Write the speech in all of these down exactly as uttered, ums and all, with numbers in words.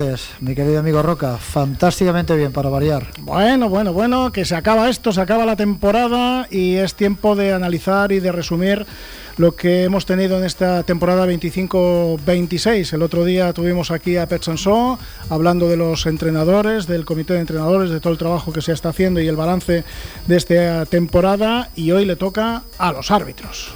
tardes, mi querido amigo Roca. Fantásticamente bien, para variar. Bueno, bueno, bueno, que se acaba esto, se acaba la temporada y es tiempo de analizar y de resumir lo que hemos tenido en esta temporada veinticinco veintiséis. El otro día tuvimos aquí a Pep Sansó hablando de los entrenadores, del comité de entrenadores, de todo el trabajo que se está haciendo y el balance de esta temporada, y hoy le toca a los árbitros.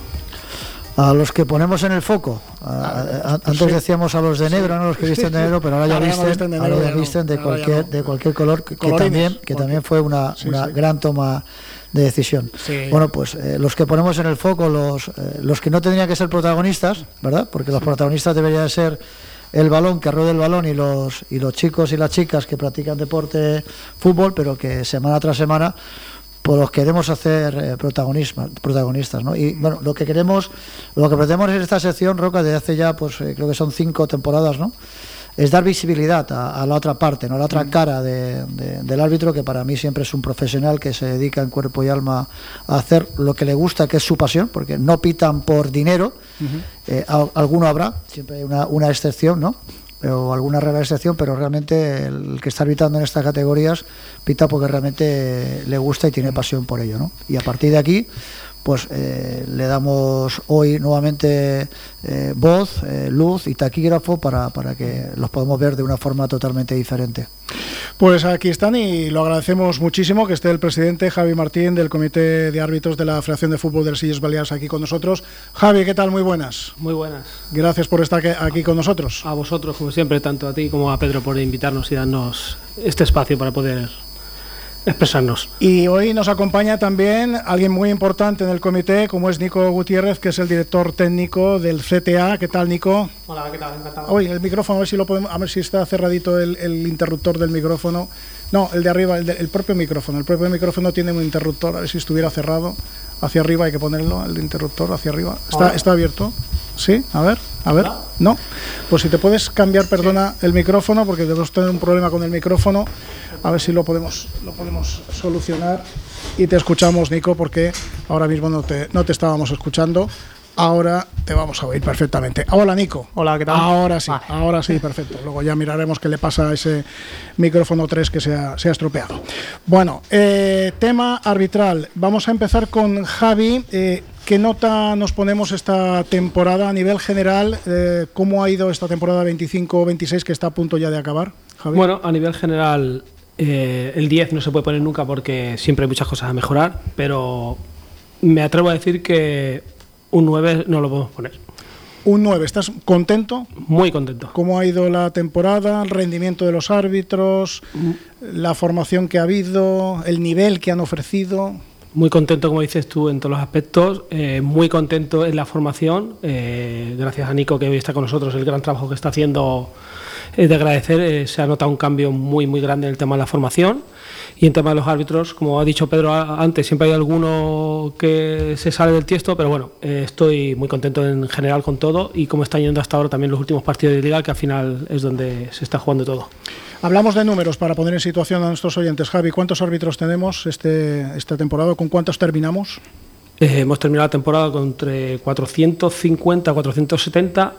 A los que ponemos en el foco. A, a, antes sí. decíamos a los de negro, sí. no los que visten de negro, pero ahora ya ahora visten, visten de, negro, ahora ya visten de, cualquier, no. de cualquier color, que, que también, que también fue una, sí, una sí. gran toma de decisión. Sí. Bueno, pues eh, los que ponemos en el foco, los, eh, los que no tendrían que ser protagonistas, ¿verdad? Porque los protagonistas deberían ser el balón, que ruede el balón, y los, y los chicos y las chicas que practican deporte, fútbol, pero que semana tras semana por los que queremos hacer eh, protagonistas, ¿no? Y bueno, lo que queremos, lo que pretendemos en esta sección, Roca, desde hace ya, pues eh, creo que son cinco temporadas, ¿no? Es dar visibilidad a, a la otra parte, ¿no? A la otra cara de, de, del árbitro, que para mí siempre es un profesional que se dedica en cuerpo y alma a hacer lo que le gusta, que es su pasión, porque no pitan por dinero. Uh-huh. eh, a, alguno habrá, siempre hay una, una excepción, ¿no? O alguna rara excepción, pero realmente el que está arbitrando en estas categorías pita porque realmente le gusta y tiene pasión por ello, ¿no? Y a partir de aquí, pues eh, le damos hoy nuevamente eh, voz, eh, luz y taquígrafo para, para que los podamos ver de una forma totalmente diferente. Pues aquí están, y lo agradecemos muchísimo que esté el presidente Javi Martín del Comité de Árbitros de la Federación de Fútbol de las Illes Baleares aquí con nosotros. Javi, ¿qué tal? Muy buenas. Muy buenas. Gracias por estar aquí con nosotros. A vosotros, como siempre, tanto a ti como a Pedro, por invitarnos y darnos este espacio para poder expresarnos. Y hoy nos acompaña también alguien muy importante en el comité, como es Nico Gutiérrez, que es el director técnico del C T A. ¿Qué tal, Nico? Hola, ¿qué tal? Encantado. Oye, el micrófono, a ver si lo podemos, a ver si está cerradito el, el interruptor del micrófono. No, el de arriba, el, de, el propio micrófono. El propio micrófono tiene un interruptor, a ver si estuviera cerrado. Hacia arriba hay que ponerlo, el interruptor hacia arriba. ¿Está, está abierto? Sí, a ver, a ver. No. Pues si te puedes cambiar, perdona, el micrófono, porque debemos tener un problema con el micrófono. A ver si lo podemos, lo podemos solucionar. Y te escuchamos, Nico, porque ahora mismo no te, no te estábamos escuchando. Ahora te vamos a oír perfectamente. Hola, Nico. Hola, ¿qué tal? Ahora sí, vale. ahora sí, perfecto. Luego ya miraremos qué le pasa a ese micrófono tres que se ha, se ha estropeado. Bueno, eh, tema arbitral. Vamos a empezar con Javi. Eh, ¿Qué nota nos ponemos esta temporada a nivel general? Eh, ¿Cómo ha ido esta temporada veinticinco veintiséis que está a punto ya de acabar, Javi? Bueno, a nivel general, eh, el diez no se puede poner nunca porque siempre hay muchas cosas a mejorar, pero me atrevo a decir que un nueve no lo podemos poner. Un nueve, ¿estás contento? Muy contento. ¿Cómo ha ido la temporada? ¿El rendimiento de los árbitros? Mm. ¿La formación que ha habido? ¿El nivel que han ofrecido? Muy contento, como dices tú, en todos los aspectos. Eh, muy contento en la formación. Eh, gracias a Nico, que hoy está con nosotros, el gran trabajo que está haciendo es de agradecer. Eh, se ha notado un cambio muy, muy grande en el tema de la formación. Y en tema de los árbitros, como ha dicho Pedro antes, siempre hay alguno que se sale del tiesto, pero bueno, eh, estoy muy contento en general con todo y cómo están yendo hasta ahora también los últimos partidos de Liga, que al final es donde se está jugando todo. Hablamos de números para poner en situación a nuestros oyentes. Javi, ¿cuántos árbitros tenemos este, esta temporada? ¿Con cuántos terminamos? Eh, hemos terminado la temporada con entre cuatrocientos cincuenta a cuatrocientos setenta.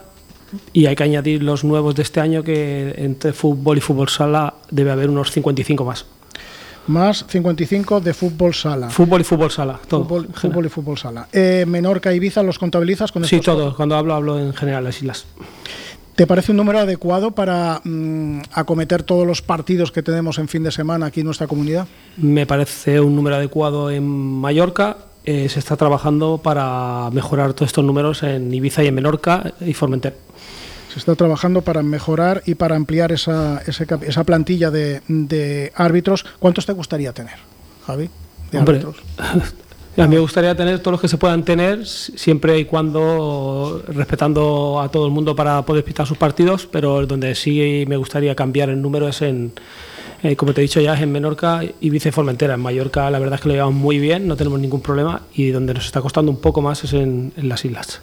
Y hay que añadir los nuevos de este año, que entre fútbol y fútbol sala debe haber unos cincuenta y cinco más. Más cincuenta y cinco de fútbol sala. Fútbol y fútbol sala, todo. Fútbol, fútbol y fútbol sala. Eh, Menorca y Ibiza, ¿los contabilizas con estos? Sí, todos. Cuando hablo, hablo en general las islas. ¿Te parece un número adecuado para mmm, acometer todos los partidos que tenemos en fin de semana aquí en nuestra comunidad? Me parece un número adecuado en Mallorca. Eh, se está trabajando para mejorar todos estos números en Ibiza y en Menorca y Formentera. Se está trabajando para mejorar y para ampliar esa, esa, esa plantilla de, de árbitros. ¿Cuántos te gustaría tener, Javi, de Hombre, árbitros? A mí me gustaría tener todos los que se puedan tener, siempre y cuando respetando a todo el mundo para poder pitar sus partidos, pero donde sí me gustaría cambiar el número es en, eh, como te he dicho ya, es en Menorca, Ibiza y Formentera. En Mallorca la verdad es que lo llevamos muy bien, no tenemos ningún problema, y donde nos está costando un poco más es en, en las islas.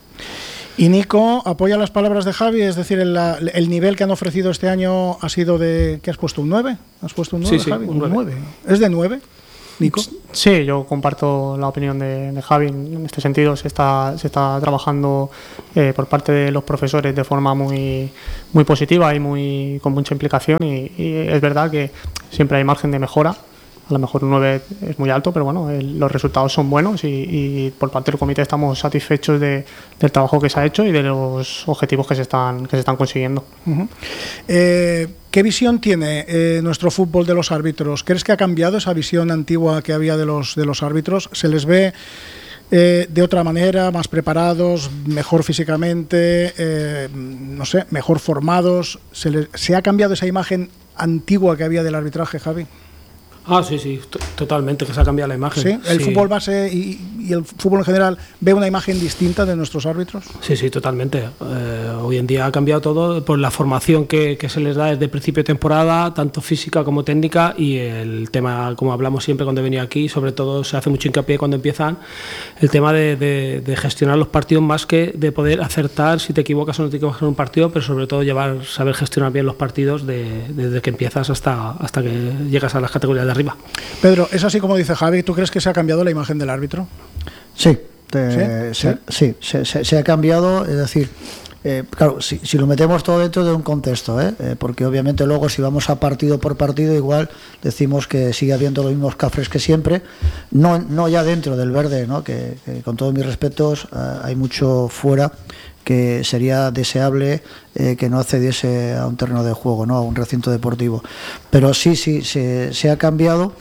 Y Nico, apoya las palabras de Javi, es decir, el, el nivel que han ofrecido este año ha sido de... ¿Qué has puesto? ¿Un nueve? ¿Has puesto un nueve, sí, sí, Javi? un nueve. ¿Es de nueve? Nico. Sí, yo comparto la opinión de, de Javi. En este sentido se está, se está trabajando eh, por parte de los profesores de forma muy, muy positiva y muy, con mucha implicación y, y es verdad que siempre hay margen de mejora. A lo mejor un nueve es muy alto, pero bueno, el, los resultados son buenos y, y por parte del comité estamos satisfechos de, del trabajo que se ha hecho y de los objetivos que se están, que se están consiguiendo. Uh-huh. eh, ¿Qué visión tiene eh, nuestro fútbol de los árbitros? ¿Crees que ha cambiado esa visión antigua que había de los, de los árbitros? ¿Se les ve eh, de otra manera, más preparados, mejor físicamente, eh, no sé, mejor formados? ¿Se, les, ¿Se ha cambiado esa imagen antigua que había del arbitraje, Javi? Ah, sí, sí, t- totalmente, que se ha cambiado la imagen. ¿Sí? ¿El sí. fútbol base y, y el fútbol en general ve una imagen distinta de nuestros árbitros? Sí, sí, totalmente. Eh, hoy en día ha cambiado todo por la formación que, que se les da desde el principio de temporada, tanto física como técnica, y el tema, como hablamos siempre cuando he venido aquí, sobre todo se hace mucho hincapié cuando empiezan, el tema de, de, de gestionar los partidos más que de poder acertar si te equivocas o no te equivocas en un partido, pero sobre todo llevar, saber gestionar bien los partidos de, desde que empiezas hasta, hasta que llegas a las categorías de arriba. Pedro, es así como dice Javi. ¿Tú crees que se ha cambiado la imagen del árbitro? Sí, te, ¿Sí? Se, sí, se, se, se ha cambiado, es decir, eh, claro, si, si lo metemos todo dentro de un contexto, ¿eh? Eh, porque obviamente luego si vamos a partido por partido igual decimos que sigue habiendo los mismos cafres que siempre, no, no ya dentro del verde, ¿no? que, que con todos mis respetos eh, hay mucho fuera que sería deseable eh, que no accediese a un terreno de juego, ¿no? A un recinto deportivo. Pero sí, sí, se, se ha cambiado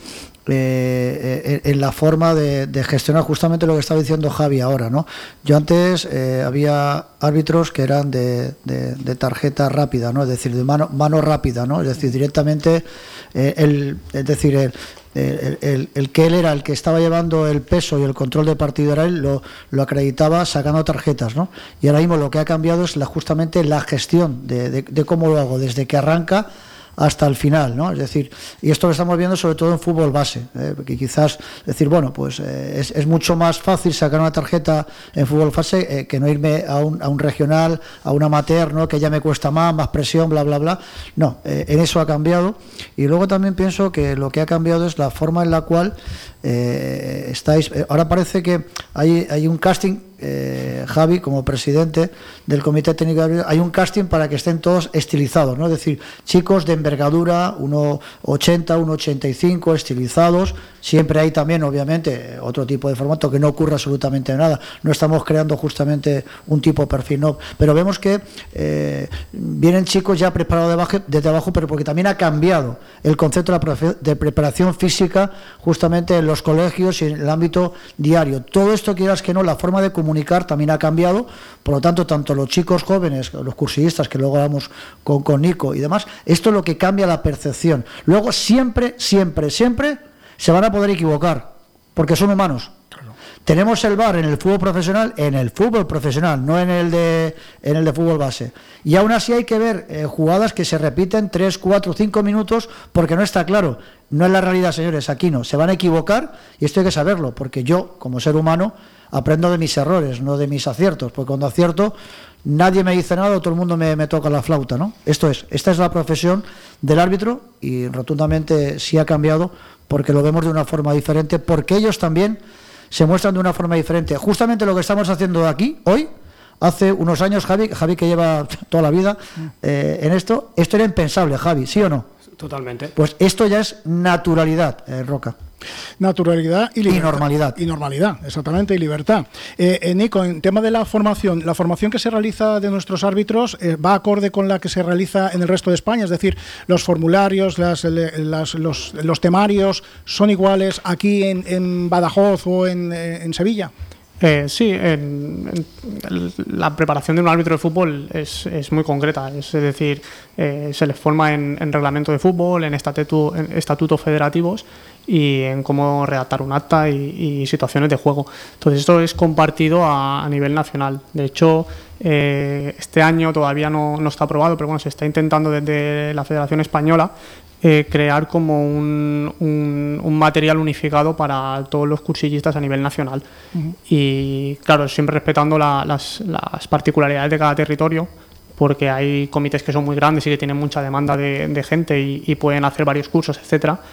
eh, en, en la forma de, de gestionar justamente lo que estaba diciendo Javi ahora, ¿no? Yo antes eh, había árbitros que eran de, de, de tarjeta rápida, ¿no? Es decir, de mano, mano rápida, ¿no? Es decir, directamente, eh, el, es decir, el, El, el, el que él era el que estaba llevando el peso y el control del partido era él, lo, lo acreditaba sacando tarjetas, ¿no? Y ahora mismo lo que ha cambiado es la, justamente la gestión de, de, de cómo lo hago, desde que arranca hasta el final, ¿no? Es decir, y esto lo estamos viendo sobre todo en fútbol base, ¿eh? Porque quizás decir, bueno, pues eh, es, es mucho más fácil sacar una tarjeta en fútbol base eh, que no irme a un, a un regional, a un amateur, ¿no? Que ya me cuesta más, más presión, bla, bla, bla. No, eh, en eso ha cambiado. Y luego también pienso que lo que ha cambiado es la forma en la cual eh, estáis. Eh, ahora parece que hay, hay un casting. Eh, Javi, como presidente del Comité Técnico de Árbitros, hay un casting para que estén todos estilizados, ¿no? Es decir, chicos de envergadura, uno ochenta, uno ochenta y cinco, estilizados. Siempre hay también, obviamente, otro tipo de formato que no ocurre absolutamente nada. No estamos creando justamente un tipo de perfil, no. Pero vemos que eh, vienen chicos ya preparados de abajo, desde abajo, pero porque también ha cambiado el concepto de preparación física justamente en los colegios y en el ámbito diario. Todo esto, quieras que no, la forma de comunicar también ha cambiado. Por lo tanto, tanto los chicos jóvenes, los cursillistas, que luego hablamos con, con Nico y demás, esto es lo que cambia la percepción. Luego siempre, siempre, siempre se van a poder equivocar, porque son humanos. Claro. Tenemos el V A R en el fútbol profesional, en el fútbol profesional, no en el de en el de fútbol base. Y aún así hay que ver eh, jugadas que se repiten tres, cuatro, cinco minutos porque no está claro. No es la realidad, señores, aquí no. Se van a equivocar y esto hay que saberlo, porque yo, como ser humano, aprendo de mis errores, no de mis aciertos, porque cuando acierto nadie me dice nada, todo el mundo me, me toca la flauta, ¿no? Esto es, esta es la profesión del árbitro y rotundamente sí ha cambiado porque lo vemos de una forma diferente, porque ellos también se muestran de una forma diferente. Justamente lo que estamos haciendo aquí, hoy, hace unos años, Javi, Javi que lleva toda la vida eh, en esto, esto era impensable, Javi, ¿sí o no? Totalmente. Pues esto ya es naturalidad, eh, Roca. Naturalidad y, y normalidad. Y normalidad, exactamente, y libertad. Eh, eh, Nico, en tema de la formación, la formación que se realiza de nuestros árbitros eh, va acorde con la que se realiza en el resto de España, es decir, los formularios, las, las, los, los temarios son iguales aquí en, en Badajoz o en, en Sevilla. Eh, sí, en, en, la preparación de un árbitro de fútbol es, es muy concreta, es decir, eh, se les forma en, en reglamento de fútbol, en, estatuto, en estatutos federativos y en cómo redactar un acta y, y situaciones de juego. Entonces esto es compartido a, a nivel nacional. De hecho, eh, este año todavía no, no está aprobado, pero bueno, se está intentando desde la Federación Española Eh, crear como un, un, un material unificado para todos los cursillistas a nivel nacional. Uh-huh. Y claro, siempre respetando la, las, las particularidades de cada territorio, porque hay comités que son muy grandes y que tienen mucha demanda de, de gente y, y pueden hacer varios cursos, etcétera.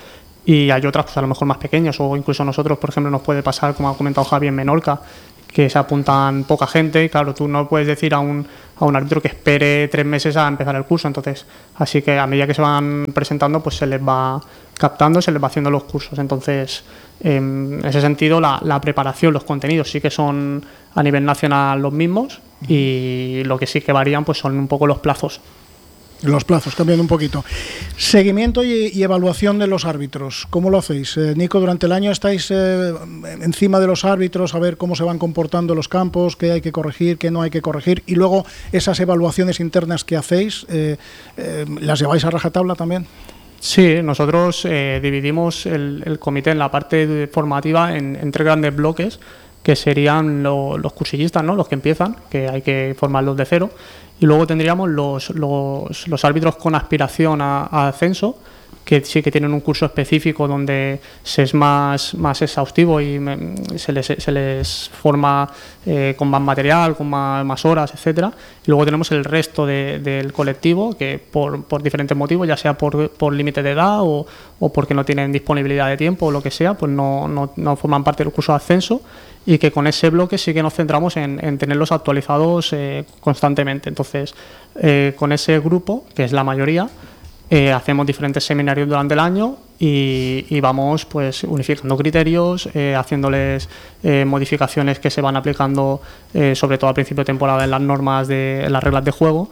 y hay otras pues a lo mejor más pequeñas, o incluso nosotros, por ejemplo, nos puede pasar, como ha comentado Javi, en Menorca, que se apuntan poca gente, y claro, tú no puedes decir a un, a un árbitro que espere tres meses a empezar el curso, entonces, así que a medida que se van presentando, pues se les va captando, se les va haciendo los cursos, entonces, eh, en ese sentido, la, la preparación, los contenidos sí que son a nivel nacional los mismos, y lo que sí que varían pues son un poco los plazos. Los plazos cambian un poquito. Seguimiento y, y evaluación de los árbitros, ¿cómo lo hacéis? Eh, Nico, durante el año estáis eh, encima de los árbitros a ver cómo se van comportando los campos, qué hay que corregir, qué no hay que corregir, y luego esas evaluaciones internas que hacéis, eh, eh, ¿las lleváis a rajatabla también? Sí, nosotros eh, dividimos el, el comité en la parte formativa en, en tres grandes bloques, que serían lo, los cursillistas, ¿no? Los que empiezan, que hay que formarlos de cero, y luego tendríamos los, los, los árbitros con aspiración a, a ascenso, que sí que tienen un curso específico donde se es más, más exhaustivo y me, se, les, se les forma eh, con más material, con más, más horas, etcétera. Y luego tenemos el resto de, del colectivo que por, por diferentes motivos, ya sea por, por límite de edad o, o porque no tienen disponibilidad de tiempo o lo que sea, pues no, no, no forman parte del curso de ascenso, y que con ese bloque sí que nos centramos en, en tenerlos actualizados eh, constantemente. Entonces, eh, con ese grupo, que es la mayoría, Eh, hacemos diferentes seminarios durante el año y, y vamos pues unificando criterios, eh, haciéndoles eh, modificaciones que se van aplicando eh, sobre todo al principio de temporada en las normas de en las reglas de juego,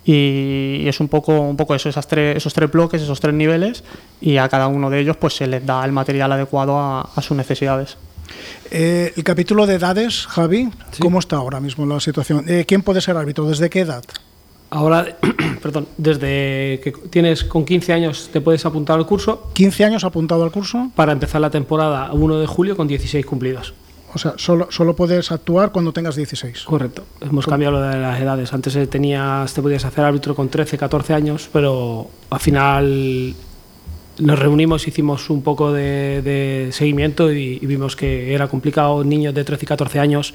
y, y es un poco un poco eso, esas tres, esos tres bloques, esos tres niveles, y a cada uno de ellos pues se les da el material adecuado a, a sus necesidades. Eh, el capítulo de edades, Javi, sí. ¿Cómo está ahora mismo la situación? Eh, ¿Quién puede ser árbitro? ¿Desde qué edad? Ahora, perdón, desde que tienes con quince años te puedes apuntar al curso. ¿quince años apuntado al curso? Para empezar la temporada uno de julio con dieciséis cumplidos. O sea, solo, solo puedes actuar cuando tengas dieciséis. Correcto. Hemos cambiado lo de las edades. Antes tenías, te podías hacer árbitro con trece, catorce años, pero al final nos reunimos, hicimos un poco de, de seguimiento y, y vimos que era complicado. Niños de trece y catorce años,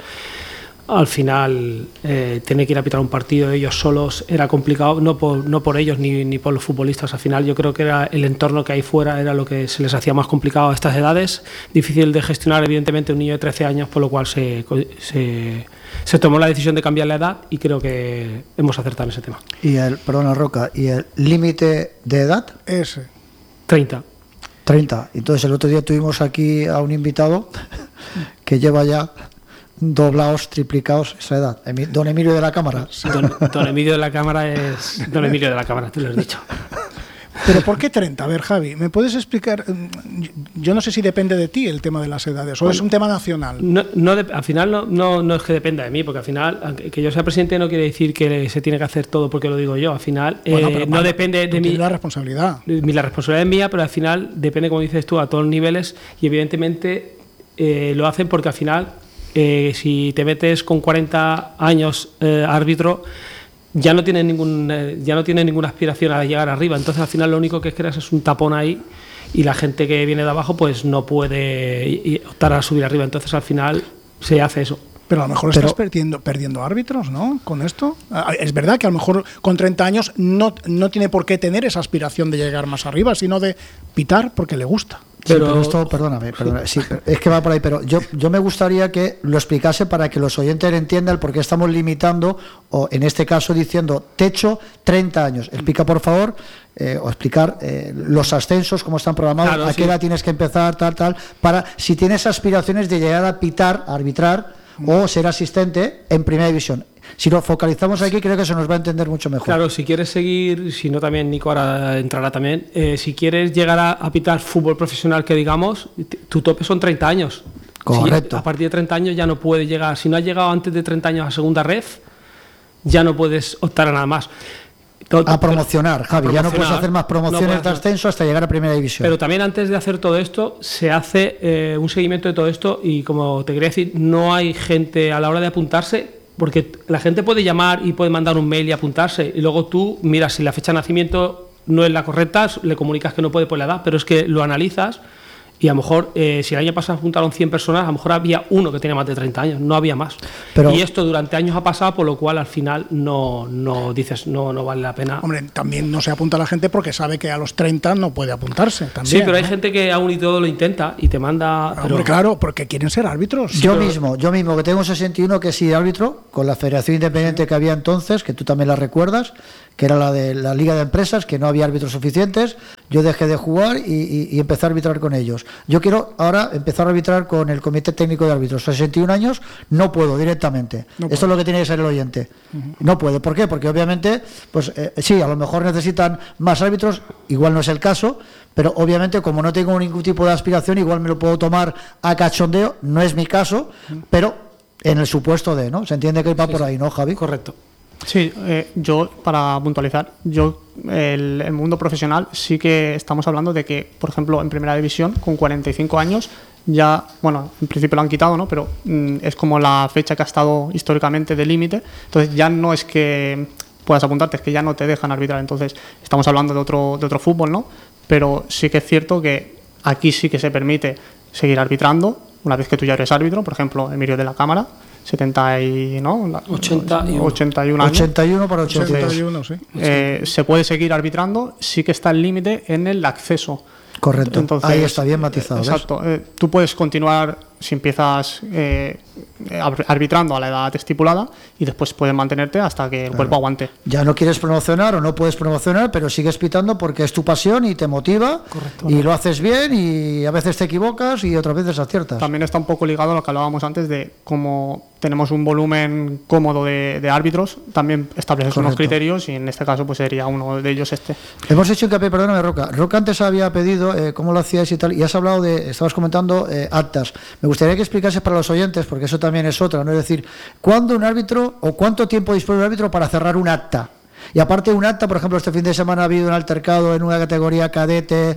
al final eh, tener que ir a pitar un partido ellos solos era complicado, no por, no por ellos ni, ni por los futbolistas. Al final yo creo que era el entorno que hay fuera, era lo que se les hacía más complicado a estas edades, difícil de gestionar evidentemente un niño de trece años, por lo cual se, se, se tomó la decisión de cambiar la edad, y creo que hemos acertado en ese tema. Y el, perdona Roca, ¿y el límite de edad? Ese. treinta. treinta. Entonces el otro día tuvimos aquí a un invitado que lleva ya doblados, triplicados esa edad. Don Emilio de la Cámara. Don, don Emilio de la Cámara es Don Emilio de la Cámara, te lo he dicho. Pero ¿por qué treinta? A ver, Javi, ¿me puedes explicar? Yo no sé si depende de ti el tema de las edades, o bueno, es un tema nacional. No, no de, al final no, no, no es que dependa de mí, porque al final, que yo sea presidente no quiere decir que se tiene que hacer todo porque lo digo yo. Al final bueno, eh, no depende de mí. La responsabilidad. La responsabilidad es mía, pero al final depende, como dices tú, a todos los niveles, y evidentemente eh, lo hacen porque al final, Eh, si te metes con cuarenta años eh, árbitro, ya no tienes ningún, eh, ya no tienes ninguna aspiración a llegar arriba, entonces al final lo único que creas es un tapón ahí, y la gente que viene de abajo pues no puede optar a subir arriba, entonces al final se hace eso. Pero a lo mejor Pero, estás perdiendo, perdiendo árbitros, ¿no? Con esto. Es verdad que a lo mejor con treinta años no, no tiene por qué tener esa aspiración de llegar más arriba, sino de pitar porque le gusta. Sí, pero, pero esto, perdóname, perdóname sí, es que va por ahí, pero yo, yo me gustaría que lo explicase para que los oyentes entiendan por qué estamos limitando, o en este caso diciendo techo treinta años. Explica, por favor, eh, o explicar eh, los ascensos, cómo están programados, claro, a qué sí. edad tienes que empezar, tal, tal, para si tienes aspiraciones de llegar a pitar, a arbitrar o ser asistente en primera división. Si lo focalizamos aquí, creo que se nos va a entender mucho mejor. Claro, si quieres seguir, si no también Nico ahora entrará también, eh, si quieres llegar a, a pitar fútbol profesional, que digamos, tu tope son treinta años. Correcto. Si, a partir de treinta años ya no puedes llegar, si no has llegado antes de treinta años a segunda ref, ya no puedes optar a nada más. Todo, a promocionar, Javi, promocionar, ya no puedes hacer más promociones no de ascenso hasta llegar a primera división. Pero también antes de hacer todo esto, se hace eh, un seguimiento de todo esto, y como te quería decir, no hay gente a la hora de apuntarse, porque la gente puede llamar y puede mandar un mail y apuntarse, y luego tú miras si la fecha de nacimiento no es la correcta, le comunicas que no puede por la edad, pero es que lo analizas Y a lo mejor, eh, si el año pasado juntaron cien personas, a lo mejor había uno que tenía más de treinta años, no había más. Pero, y esto durante años ha pasado, por lo cual al final no, no dices, no, no vale la pena. Hombre, también no se apunta la gente porque sabe que a los treinta no puede apuntarse. También, sí, pero hay ¿no? gente que aún y todo lo intenta y te manda... Pero, hombre, claro, porque quieren ser árbitros. Yo pero... mismo, yo mismo, que tengo sesenta y uno, que he sido árbitro, con la Federación Independiente que había entonces, que tú también la recuerdas, que era la de la Liga de Empresas, que no había árbitros suficientes. Yo dejé de jugar y, y, y empecé a arbitrar con ellos. Yo quiero ahora empezar a arbitrar con el Comité Técnico de Árbitros. sesenta y un años, no puedo directamente. No Esto es lo que tiene que ser el oyente. Uh-huh. No puede. ¿Por qué? Porque obviamente, pues eh, sí, a lo mejor necesitan más árbitros, igual no es el caso, pero obviamente como no tengo ningún tipo de aspiración, igual me lo puedo tomar a cachondeo. No es mi caso, uh-huh. pero en el supuesto de, ¿no? Se entiende que va sí, por ahí, ¿no, Javi? Correcto. Sí, eh, yo, para puntualizar, yo el, el mundo profesional sí que estamos hablando de que, por ejemplo, en primera división, con cuarenta y cinco años, ya, bueno, en principio lo han quitado, ¿no? Pero mm, es como la fecha que ha estado históricamente de límite, entonces ya no es que puedas apuntarte, es que ya no te dejan arbitrar, entonces estamos hablando de otro, de otro fútbol, ¿no? Pero sí que es cierto que aquí sí que se permite seguir arbitrando, una vez que tú ya eres árbitro, por ejemplo, Emilio de la Cámara, setenta y no ochenta y uno, ochenta y uno años. ochenta y uno para ochenta y uno, sí. Eh, se puede seguir arbitrando, sí que está el límite en el acceso. Correcto. Entonces, ahí está bien matizado. Exacto. Eh, tú puedes continuar si empiezas eh, arbitrando a la edad estipulada y después puedes mantenerte hasta que el claro. cuerpo aguante. Ya no quieres promocionar o no puedes promocionar, pero sigues pitando porque es tu pasión y te motiva. Correcto. Y lo haces bien y a veces te equivocas y otras veces aciertas. También está un poco ligado a lo que hablábamos antes de cómo tenemos un volumen cómodo de, de árbitros, también estableces Correcto. unos criterios y en este caso pues sería uno de ellos este. Hemos hecho hincapié, perdóname Roca, Roca antes había pedido eh, cómo lo hacías y tal, y has hablado de, estabas comentando eh, actas. Me gustaría que explicases para los oyentes, porque eso también es otra, ¿no? Es decir, ¿cuándo un árbitro o cuánto tiempo dispone un árbitro para cerrar un acta? Y aparte de un acta, por ejemplo, este fin de semana ha habido un altercado en una categoría cadete,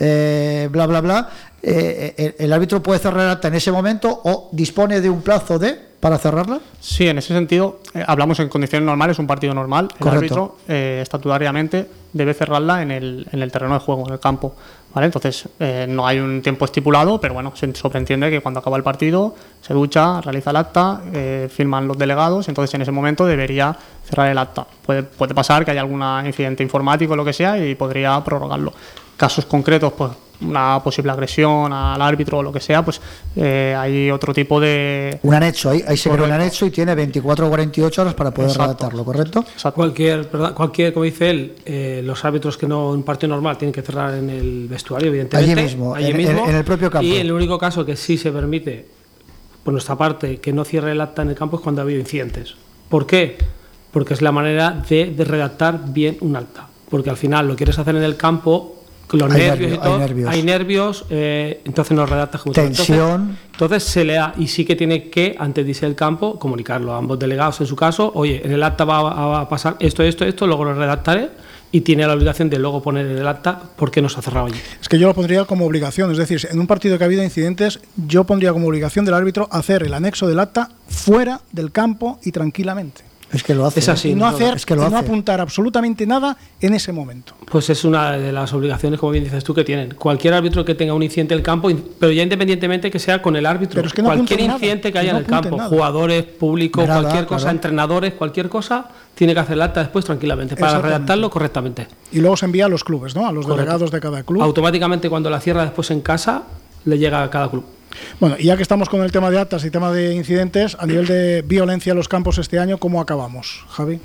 eh, bla, bla, bla. Eh, el, ¿El árbitro puede cerrar el acta en ese momento o dispone de un plazo de para cerrarla? Sí, en ese sentido, eh, hablamos en condiciones normales, un partido normal. El Correcto. árbitro eh, estatutariamente debe cerrarla en el, en el terreno de juego, en el campo. ¿Vale? Entonces, eh, no hay un tiempo estipulado, pero bueno, se sobreentiende que cuando acaba el partido se ducha, realiza el acta, eh, firman los delegados, entonces en ese momento debería cerrar el acta. Puede, puede pasar que haya algún incidente informático o lo que sea y podría prorrogarlo. Casos concretos, pues una posible agresión al árbitro o lo que sea, pues eh, hay otro tipo de... Un anexo, ahí, ahí se crea un anexo y tiene veinticuatro o cuarenta y ocho horas para poder Exacto. redactarlo, ¿correcto? Exacto. Cualquier, cualquier, como dice él, eh, los árbitros que no en un partido normal tienen que cerrar en el vestuario, evidentemente. Allí mismo, allí en, mismo en, en el propio campo. Y el único caso que sí se permite, por nuestra parte, que no cierre el acta en el campo es cuando ha habido incidentes. ¿Por qué? Porque es la manera de, de redactar bien un acta. Porque al final lo quieres hacer en el campo... los hay nervios nervio, y todo, hay nervios, hay nervios eh, entonces nos redactas como tensión. Entonces, entonces se le da, y sí que tiene que, antes de irse del campo, comunicarlo a ambos delegados en su caso, oye, en el acta va a, va a pasar esto, esto, esto, luego lo redactaré, y tiene la obligación de luego poner en el acta por qué no se ha cerrado allí. Es que yo lo pondría como obligación, es decir, en un partido que ha habido incidentes, yo pondría como obligación del árbitro hacer el anexo del acta fuera del campo y tranquilamente. Es que lo hace. Es así, y no, hacer, es que lo y hace. no apuntar absolutamente nada en ese momento. Pues es una de las obligaciones, como bien dices tú, que tienen. Cualquier árbitro que tenga un incidente en el campo, pero ya independientemente que sea con el árbitro, pero es que no cualquier incidente nada, que haya que no en el campo, nada. jugadores, público, Nada, cualquier cosa, claro. entrenadores, cualquier cosa, tiene que hacer el acta después tranquilamente para redactarlo correctamente. Y luego se envía a los clubes, ¿no? A los Correcto. delegados de cada club. Automáticamente cuando la cierra después en casa, le llega a cada club. Bueno, y ya que estamos con el tema de actas y tema de incidentes, a nivel de violencia en los campos este año, ¿cómo acabamos, Javi?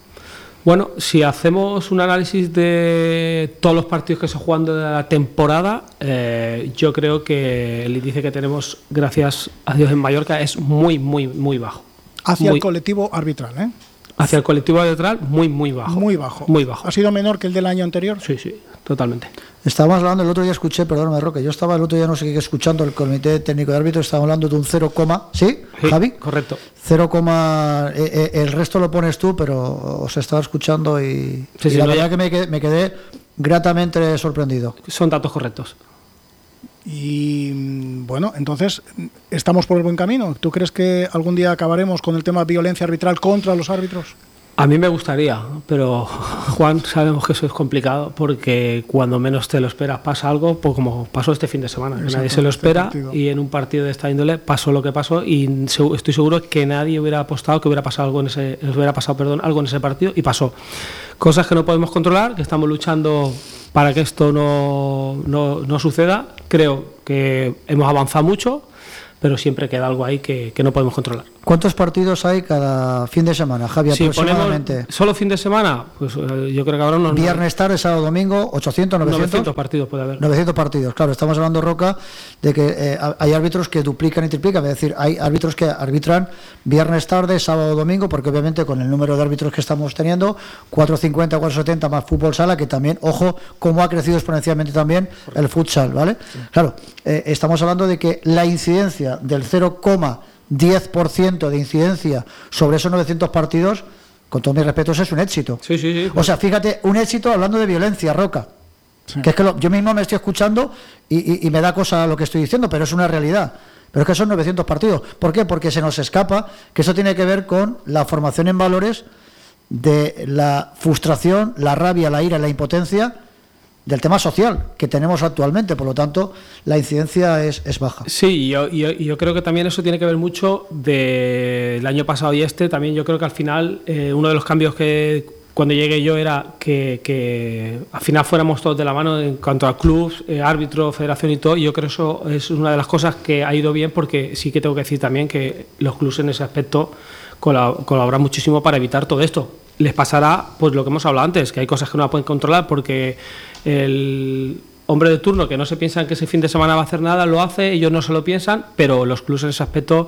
Bueno, si hacemos un análisis de todos los partidos que se juegan de la temporada, eh, yo creo que el índice que tenemos, gracias a Dios, en Mallorca es muy, muy, muy bajo. Hacia muy, el colectivo arbitral, ¿eh? Hacia el colectivo arbitral, muy, muy bajo. Muy bajo. Muy bajo. ¿Ha sido menor que el del año anterior? Sí, sí, totalmente. Estábamos hablando, el otro día escuché, perdóname Roque, yo estaba el otro día no sé qué escuchando el comité técnico de árbitros, estábamos hablando de un cero, ¿sí, sí Javi? Correcto. cero, eh, eh, el resto lo pones tú, pero os estaba escuchando y, sí, y sí, la no verdad ya... que me quedé, me quedé gratamente sorprendido. Son datos correctos. Y bueno, entonces, ¿estamos por el buen camino? ¿Tú crees que algún día acabaremos con el tema de violencia arbitral contra los árbitros? A mí me gustaría, pero Juan, sabemos que eso es complicado porque cuando menos te lo esperas pasa algo, pues como pasó este fin de semana, que nadie se lo espera este y en un partido de esta índole pasó lo que pasó y estoy seguro que nadie hubiera apostado que hubiera pasado algo en ese, hubiera pasado, perdón, algo en ese partido y pasó. Cosas que no podemos controlar, que estamos luchando para que esto no, no, no suceda. Creo que hemos avanzado mucho, pero siempre queda algo ahí que, que no podemos controlar. ¿Cuántos partidos hay cada fin de semana, Javi, si aproximadamente? Ponemos solo fin de semana, pues eh, yo creo que habrá unos... Viernes, tarde, sábado, domingo, ochocientos, novecientos... novecientos partidos puede haber. novecientos partidos, claro, estamos hablando, Roca, de que eh, hay árbitros que duplican y triplican, es decir, hay árbitros que arbitran viernes, tarde, sábado, domingo, porque obviamente con el número de árbitros que estamos teniendo, cuatrocientos cincuenta, cuatrocientos setenta más fútbol sala, que también, ojo, cómo ha crecido exponencialmente también el futsal, ¿vale? Sí. Claro, eh, estamos hablando de que la incidencia del cero coma diez por ciento de incidencia sobre esos novecientos partidos, con todos mis respetos, es un éxito. Sí, sí, sí. O sea, fíjate, un éxito hablando de violencia, Roca. Sí. Que es que lo, yo mismo me estoy escuchando y, y, y me da cosa lo que estoy diciendo, pero es una realidad. Pero es que son novecientos partidos. ¿Por qué? Porque se nos escapa que eso tiene que ver con la formación en valores de la frustración, la rabia, la ira, la impotencia del tema social que tenemos actualmente, por lo tanto la incidencia es, es baja. Sí, yo, yo, yo creo que también eso tiene que ver mucho del año pasado y este, también yo creo que al final eh, uno de los cambios que cuando llegué yo era que, que al final fuéramos todos de la mano en cuanto a clubs, eh, árbitro, federación y todo, y yo creo que eso es una de las cosas que ha ido bien, porque sí que tengo que decir también que los clubs en ese aspecto colaboran muchísimo para evitar todo esto. Les pasará pues lo que hemos hablado antes, que hay cosas que no la pueden controlar porque el hombre de turno que no se piensa que ese fin de semana va a hacer nada, lo hace, ellos no se lo piensan, pero los clubes en ese aspecto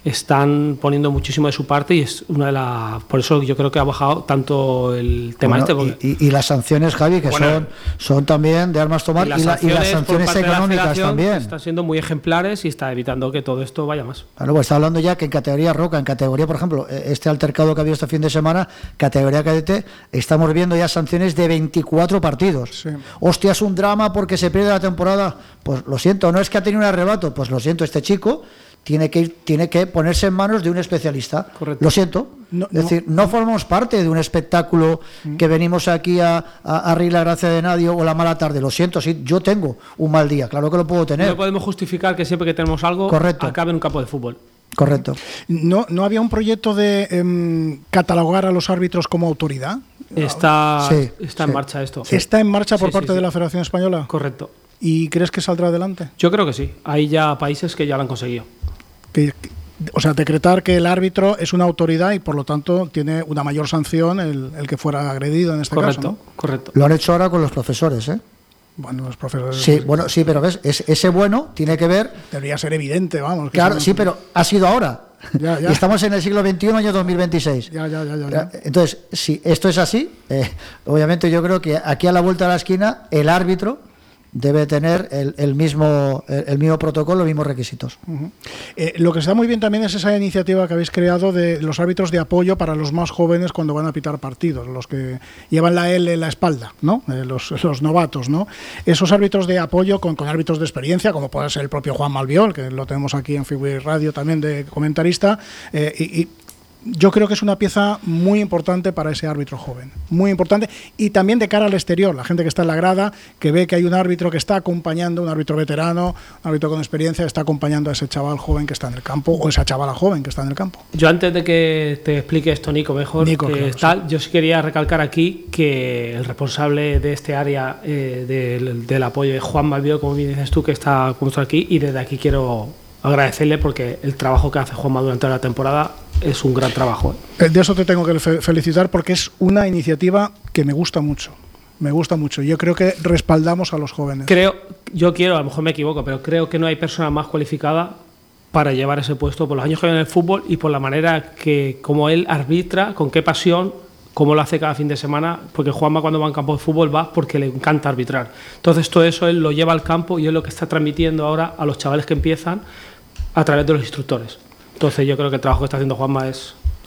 están poniendo muchísimo de su parte y es una de las, por eso yo creo que ha bajado tanto el tema bueno, este. Porque, y, y las sanciones, Javi, que bueno, son, son también de armas tomar, y, las, y, la, sanciones, y las sanciones económicas también. Están siendo muy ejemplares y está evitando que todo esto vaya más. Claro, pues está hablando ya que en categoría Roca, en categoría, por ejemplo, este altercado que ha habido este fin de semana, categoría cadete, estamos viendo ya sanciones de veinticuatro partidos. Sí. Hostia, es un drama porque se pierde la temporada. Pues lo siento, no es que ha tenido un arrebato, pues lo siento, este chico tiene que ir, tiene que ponerse en manos de un especialista. Correcto. Lo siento. No, es decir, no, no formamos parte de un espectáculo mm. que venimos aquí a, a, a reír la gracia de nadie o la mala tarde. Lo siento, sí, yo tengo un mal día, claro que lo puedo tener. No podemos justificar que siempre que tenemos algo Correcto. acabe en un campo de fútbol. Correcto. ¿No, no había un proyecto de eh, catalogar a los árbitros como autoridad? Está, sí, está sí. en marcha esto. ¿Está en marcha por sí, parte sí, sí. de la Federación Española? Correcto. ¿Y crees que saldrá adelante? Yo creo que sí. Hay ya países que ya lo han conseguido. Que, que, o sea, decretar que el árbitro es una autoridad y por lo tanto tiene una mayor sanción el, el que fuera agredido en este correcto, caso, ¿no? Correcto. Lo han hecho ahora con los profesores, ¿eh? Bueno, los profesores... Sí, bueno, sí, pero ves, es, ese bueno tiene que ver... Debería ser evidente, vamos. Claro, sí, pero ha sido ahora. Ya, ya. Y estamos en el siglo veintiuno, año dos mil veintiséis. Ya, ya, ya, ya, ya. Entonces, si esto es así, eh, obviamente yo creo que aquí a la vuelta de la esquina el árbitro debe tener el, el mismo el, el mismo protocolo, los mismos requisitos. Uh-huh. Eh, lo que está muy bien también es esa iniciativa que habéis creado de los árbitros de apoyo para los más jóvenes cuando van a pitar partidos, los que llevan la L en la espalda, ¿no? Eh, los, los novatos, ¿no? Esos árbitros de apoyo con, con árbitros de experiencia, como puede ser el propio Juan Malviol, que lo tenemos aquí en Fibui Radio también de comentarista, eh, y, y yo creo que es una pieza muy importante para ese árbitro joven, muy importante, y también de cara al exterior, la gente que está en la grada, que ve que hay un árbitro que está acompañando, un árbitro veterano, un árbitro con experiencia, está acompañando a ese chaval joven que está en el campo, o esa chavala joven que está en el campo. Yo antes de que te explique esto, Nico, mejor Nico, que claro, tal, sí. yo sí quería recalcar aquí que el responsable de este área eh, del, del apoyo es Juan Malviol, como bien dices tú, que está con nosotros aquí, y desde aquí quiero agradecerle porque el trabajo que hace Juanma durante la temporada es un gran trabajo. De eso te tengo que felicitar porque es una iniciativa que me gusta mucho. Me gusta mucho. Yo creo que respaldamos a los jóvenes. Creo, yo quiero, a lo mejor me equivoco, pero creo que no hay persona más cualificada para llevar ese puesto por los años que lleva en el fútbol y por la manera que, como él arbitra, con qué pasión, cómo lo hace cada fin de semana, porque Juanma cuando va en campo de fútbol va porque le encanta arbitrar. Entonces todo eso él lo lleva al campo y es lo que está transmitiendo ahora a los chavales que empiezan a través de los instructores. Entonces yo creo que el trabajo que está haciendo Juanma es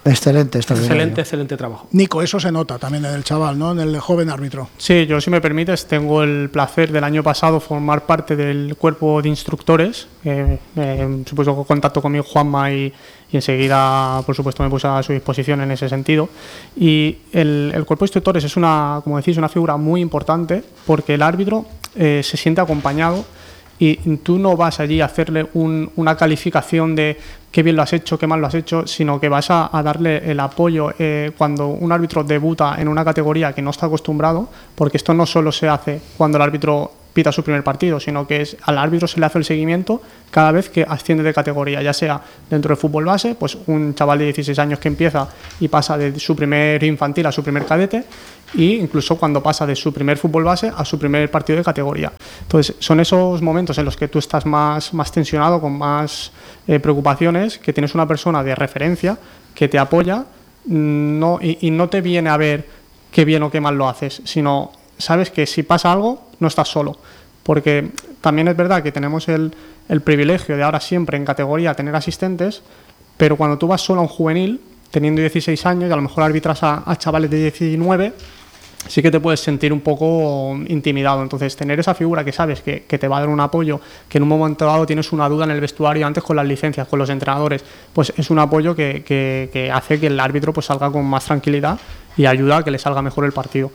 Excelente, excelente, excelente trabajo. Nico, eso se nota también en el chaval, ¿no? En el joven árbitro. Sí, yo, si me permites, tengo el placer del año pasado formar parte del cuerpo de instructores. Eh, eh, supuesto contacto conmigo Juanma y, y enseguida, por supuesto, me puse a su disposición en ese sentido. Y el, el cuerpo de instructores es una, como decís, una figura muy importante porque el árbitro eh, se siente acompañado. Y tú no vas allí a hacerle un, una calificación de qué bien lo has hecho, qué mal lo has hecho, sino que vas a, a darle el apoyo eh, cuando un árbitro debuta en una categoría que no está acostumbrado, porque esto no solo se hace cuando el árbitro pita su primer partido, sino que es, al árbitro se le hace el seguimiento cada vez que asciende de categoría, ya sea dentro del fútbol base, pues un chaval de dieciséis años que empieza y pasa de su primer infantil a su primer cadete, e incluso cuando pasa de su primer fútbol base a su primer partido de categoría. Entonces, son esos momentos en los que tú estás más, más tensionado, con más eh, preocupaciones, que tienes una persona de referencia que te apoya no, y, y no te viene a ver qué bien o qué mal lo haces, sino sabes que si pasa algo no estás solo, porque también es verdad que tenemos el, el privilegio de ahora siempre en categoría tener asistentes, pero cuando tú vas solo a un juvenil teniendo dieciséis años y a lo mejor arbitras a, a chavales de diecinueve, sí que te puedes sentir un poco intimidado. Entonces, tener esa figura que sabes que, que te va a dar un apoyo, que en un momento dado tienes una duda en el vestuario antes con las licencias, con los entrenadores, pues es un apoyo que, que, que hace que el árbitro pues salga con más tranquilidad y ayuda a que le salga mejor el partido.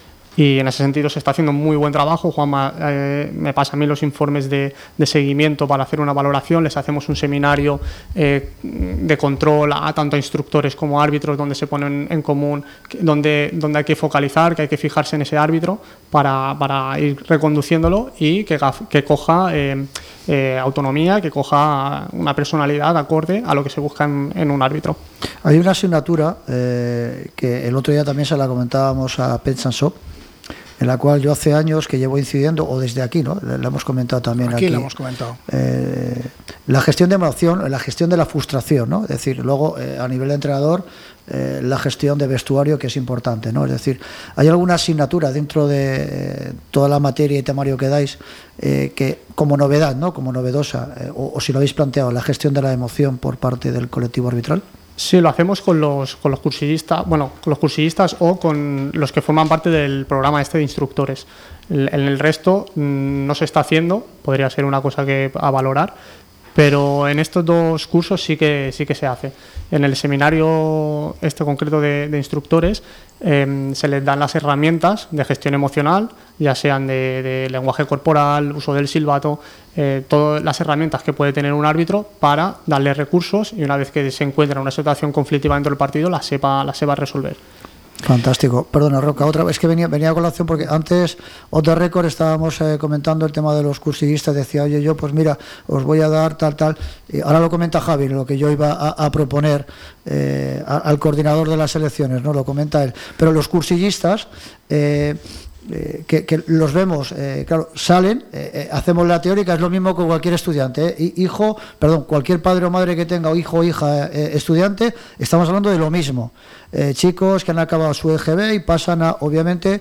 Y en ese sentido se está haciendo muy buen trabajo. Juanma eh, me pasa a mí los informes de, de seguimiento para hacer una valoración. Les hacemos un seminario eh, de control a tanto a instructores como a árbitros, donde se ponen en común, donde, donde hay que focalizar, que hay que fijarse en ese árbitro para, para ir reconduciéndolo y que, que coja eh, eh, autonomía, que coja una personalidad acorde a lo que se busca en, en un árbitro. Hay una asignatura eh, que el otro día también se la comentábamos a Pet Sansop, en la cual yo hace años que llevo incidiendo, o desde aquí, ¿no? La hemos comentado también aquí. Aquí la hemos comentado. Eh, la gestión de emoción, la gestión de la frustración, ¿no? Es decir, luego eh, a nivel de entrenador, eh, la gestión de vestuario, que es importante, ¿no? Es decir, ¿hay alguna asignatura dentro de eh, toda la materia y temario que dais eh, que como novedad, ¿no? Como novedosa, eh, o, o si lo habéis planteado, la gestión de la emoción por parte del colectivo arbitral? Sí, lo hacemos con los, con los cursillistas, bueno, con los cursillistas o con los que forman parte del programa este de instructores. En el resto mmm, no se está haciendo, podría ser una cosa que a valorar, pero en estos dos cursos sí que sí que se hace. En el seminario este concreto de, de instructores eh, se les dan las herramientas de gestión emocional, ya sean de, de lenguaje corporal, uso del silbato, eh, todas las herramientas que puede tener un árbitro para darle recursos y una vez que se encuentra en una situación conflictiva dentro del partido la sepa, la sepa resolver. Fantástico. Perdona, Roca, otra vez que venía, venía a colación porque antes, off the record, estábamos eh, comentando el tema de los cursillistas. Decía, oye, yo, pues mira, os voy a dar tal, tal. Y ahora lo comenta Javi, lo que yo iba a, a proponer eh, a, al coordinador de las elecciones, ¿no? Lo comenta él. Pero los cursillistas. Eh, Eh, que, que los vemos, eh, claro, salen, eh, eh, hacemos la teórica, es lo mismo que cualquier estudiante, eh, hijo, perdón, cualquier padre o madre que tenga o hijo o hija eh, estudiante, estamos hablando de lo mismo. Eh, chicos que han acabado su E G B y pasan a, obviamente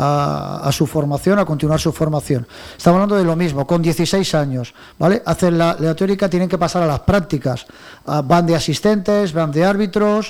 a, a su formación, a continuar su formación. Estamos hablando de lo mismo, con dieciséis años, ¿vale? Hacen la, la teórica, tienen que pasar a las prácticas, ah, van de asistentes, van de árbitros.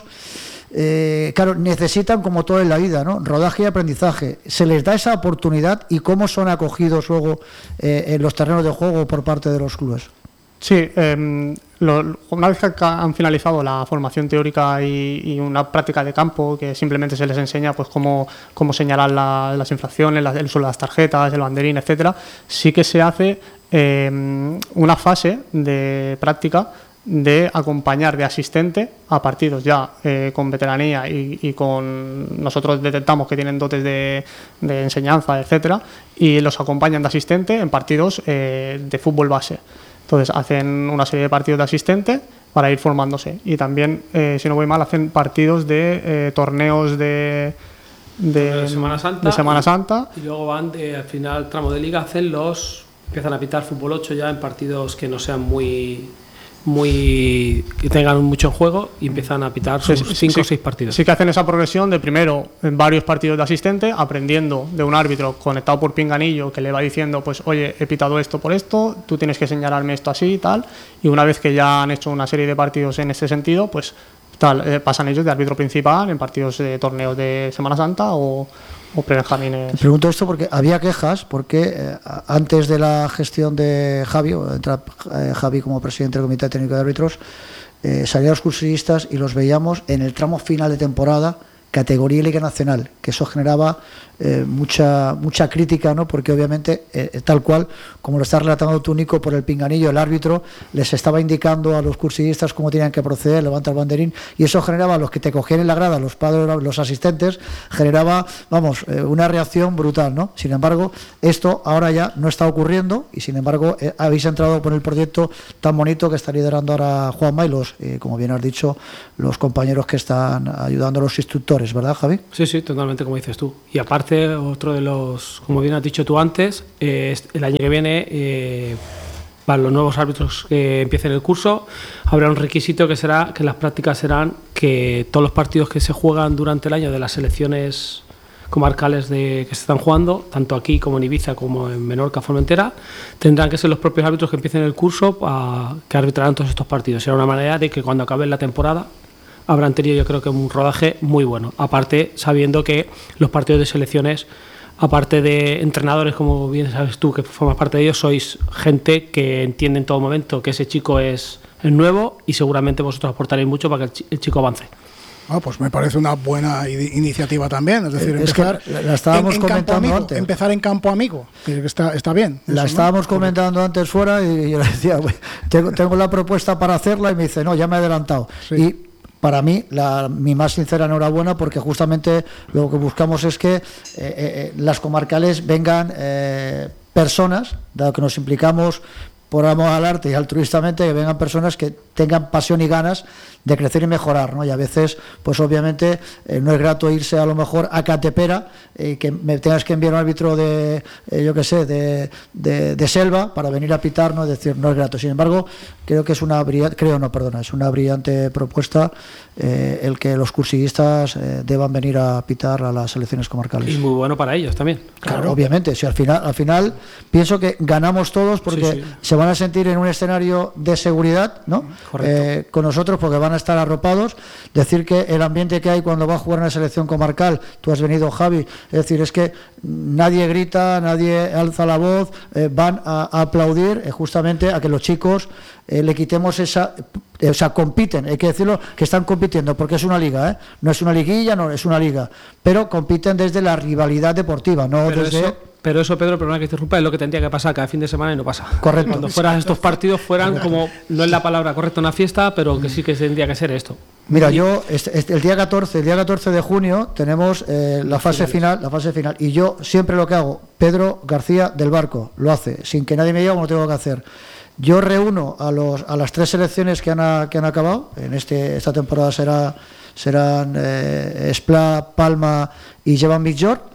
Eh, claro, necesitan, como todo en la vida, ¿no? Rodaje y aprendizaje. Se les da esa oportunidad y cómo son acogidos luego eh, en los terrenos de juego por parte de los clubes. Sí, eh, lo, una vez que han finalizado la formación teórica y, y una práctica de campo, que simplemente se les enseña pues cómo, cómo señalar la, las infracciones, la, el uso de las tarjetas, el banderín, etcétera, sí que se hace eh, una fase de práctica de acompañar de asistente a partidos ya eh, con veteranía y, y con nosotros detectamos que tienen dotes de, de enseñanza, etcétera, y los acompañan de asistente en partidos eh, de fútbol base. Entonces hacen una serie de partidos de asistente para ir formándose y también, eh, si no voy mal, hacen partidos de eh, torneos de, de, de Semana Santa, de Semana Santa y, y luego van de, al final tramo de liga, hacen los empiezan a pitar fútbol ocho ya en partidos que no sean muy muy que tengan mucho en juego y empiezan a pitar sus cinco o seis partidos. Sí que hacen esa progresión de primero en varios partidos de asistente, aprendiendo de un árbitro conectado por pinganillo que le va diciendo, pues oye, he pitado esto por esto, tú tienes que señalarme esto así y tal, y una vez que ya han hecho una serie de partidos en este sentido, pues tal, eh, pasan ellos de árbitro principal en partidos de torneos de Semana Santa o, o prebenjamines. Te pregunto esto porque había quejas, porque eh, antes de la gestión de Javi, o entra eh, Javi como presidente del Comité Técnico de Árbitros, eh, salían los cursistas y los veíamos en el tramo final de temporada, categoría y Liga Nacional, que eso generaba eh, mucha mucha crítica, ¿no? Porque obviamente, eh, tal cual, como lo está relatando tú, Nico, por el pinganillo, el árbitro les estaba indicando a los cursistas cómo tenían que proceder, levanta el banderín, y eso generaba, a los que te cogían en la grada, los padres, los asistentes, generaba, vamos, eh, una reacción brutal, ¿no? Sin embargo, esto ahora ya no está ocurriendo, y sin embargo, eh, habéis entrado por el proyecto tan bonito que está liderando ahora Juanma y los, eh, como bien has dicho, los compañeros que están ayudando a los instructores, ¿verdad, Javi? Sí, sí, totalmente, como dices tú. Y aparte, otro de los, como bien has dicho tú antes, eh, el año que viene, eh, para los nuevos árbitros que empiecen el curso, habrá un requisito que será que las prácticas serán que todos los partidos que se juegan durante el año de las selecciones comarcales de, que se están jugando, tanto aquí como en Ibiza como en Menorca, Formentera, tendrán que ser los propios árbitros que empiecen el curso a, que arbitrarán todos estos partidos. Será una manera de que cuando acabe la temporada habrán tenido, yo creo que un rodaje muy bueno. Aparte, sabiendo que los partidos de selecciones, aparte de entrenadores, como bien sabes tú, que formas parte de ellos, sois gente que entiende en todo momento que ese chico es, es nuevo y seguramente vosotros aportaréis mucho para que el chico avance. Ah, pues me parece una buena iniciativa también, es decir, es empezar que la estábamos en, en comentando campo amigo, antes. empezar en campo amigo, que está, está bien. La eso, estábamos ¿no? comentando antes fuera y yo le decía, tengo, tengo la propuesta para hacerla y me dice, no, ya me he adelantado. Sí. Y para mí, la, mi más sincera enhorabuena, porque justamente lo que buscamos es que eh, eh, las comarcales vengan eh, personas, dado que nos implicamos por amor al arte y altruistamente, que vengan personas que tengan pasión y ganas de crecer y mejorar, ¿no? Y a veces, pues obviamente, eh, no es grato irse a lo mejor a Catepera y eh, que me tengas que enviar un árbitro de, eh, yo qué sé, de, de, de Selva para venir a pitar, ¿no? Es decir, no es grato. Sin embargo, creo que es una brillante, creo no, perdona, es una brillante propuesta eh, el que los cursillistas eh, deban venir a pitar a las selecciones comarcales. Y muy bueno para ellos también. Claro, claro. Obviamente, si al final, al final pienso que ganamos todos porque sí, sí. se van a sentir en un escenario de seguridad, ¿no? Eh, con nosotros, porque van a estar arropados. Decir que el ambiente que hay cuando va a jugar una selección comarcal, tú has venido, Javi, es decir, es que nadie grita, nadie alza la voz, eh, van a, a aplaudir eh, justamente a que los chicos eh, le quitemos esa, eh, o sea, compiten, hay que decirlo, que están compitiendo, porque es una liga, ¿eh? No es una liguilla, no, es una liga, pero compiten desde la rivalidad deportiva, no pero desde... Eso... Pero eso, Pedro, perdona que te interrumpa, es lo que tendría que pasar cada fin de semana y no pasa. Correcto. Cuando fueran estos partidos fueran Correcto. Como, no es la palabra correcta, una fiesta, pero que sí que tendría que ser esto. Mira, yo este, este, el día catorce, el día catorce de junio tenemos eh, la fase final, la fase final, y yo siempre lo que hago, Pedro García del Barco lo hace, sin que nadie me diga cómo lo tengo que hacer. Yo reúno a los a las tres selecciones que han a, que han acabado. En este esta temporada será serán eh, Espla, Palma y Llevan Midjord.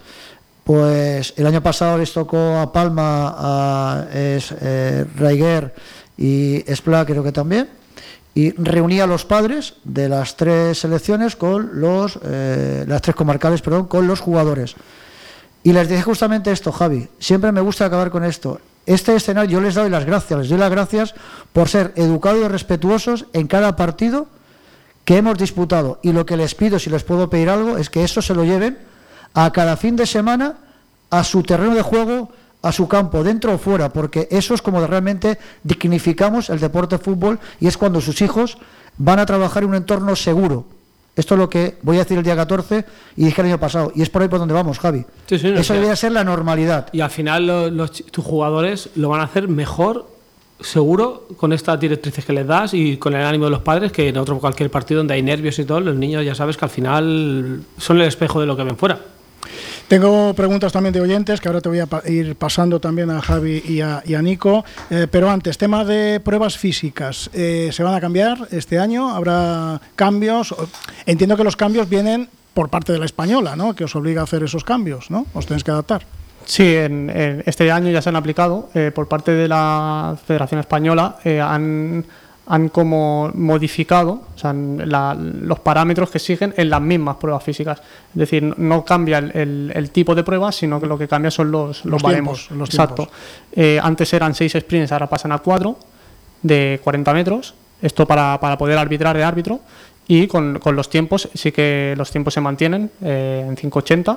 Pues el año pasado les tocó a Palma, a es, eh, Raiguer y Espla, creo que también, y reuní a los padres de las tres selecciones con los eh, las tres comarcales, perdón, con los jugadores. Y les dije justamente esto, Javi, siempre me gusta acabar con esto. Este escenario, yo les doy las gracias, les doy las gracias por ser educados y respetuosos en cada partido que hemos disputado. Y lo que les pido, si les puedo pedir algo, es que eso se lo lleven a cada fin de semana a su terreno de juego, a su campo, dentro o fuera, porque eso es como realmente dignificamos el deporte de fútbol y es cuando sus hijos van a trabajar en un entorno seguro. Esto es lo que voy a decir el día catorce y dije el año pasado, y es por ahí por donde vamos, Javi. Sí, sí, no, eso debería ser la normalidad. Y al final los, los, tus jugadores lo van a hacer mejor, seguro, con estas directrices que les das y con el ánimo de los padres, que en otro cualquier partido donde hay nervios y todo, los niños ya sabes que al final son el espejo de lo que ven fuera. Tengo preguntas también de oyentes que ahora te voy a pa ir pasando también a Javi y a, y a Nico, eh, pero antes, tema de pruebas físicas, eh, ¿se van a cambiar este año? ¿Habrá cambios? Entiendo que los cambios vienen por parte de la española, ¿no? Que os obliga a hacer esos cambios, ¿no? ¿Os tenéis que adaptar? Sí, en, en este año ya se han aplicado eh, por parte de la Federación Española, eh, han... han como modificado, o sea, la, los parámetros que exigen en las mismas pruebas físicas. Es decir, no cambia el, el, el tipo de pruebas, sino que lo que cambia son los, los, los baremos. Tiempos, los Exacto. Eh, antes eran seis sprints, ahora pasan a cuatro de cuarenta metros. Esto para, para poder arbitrar de árbitro. y con, con los tiempos, sí que los tiempos se mantienen eh, en cinco ochenta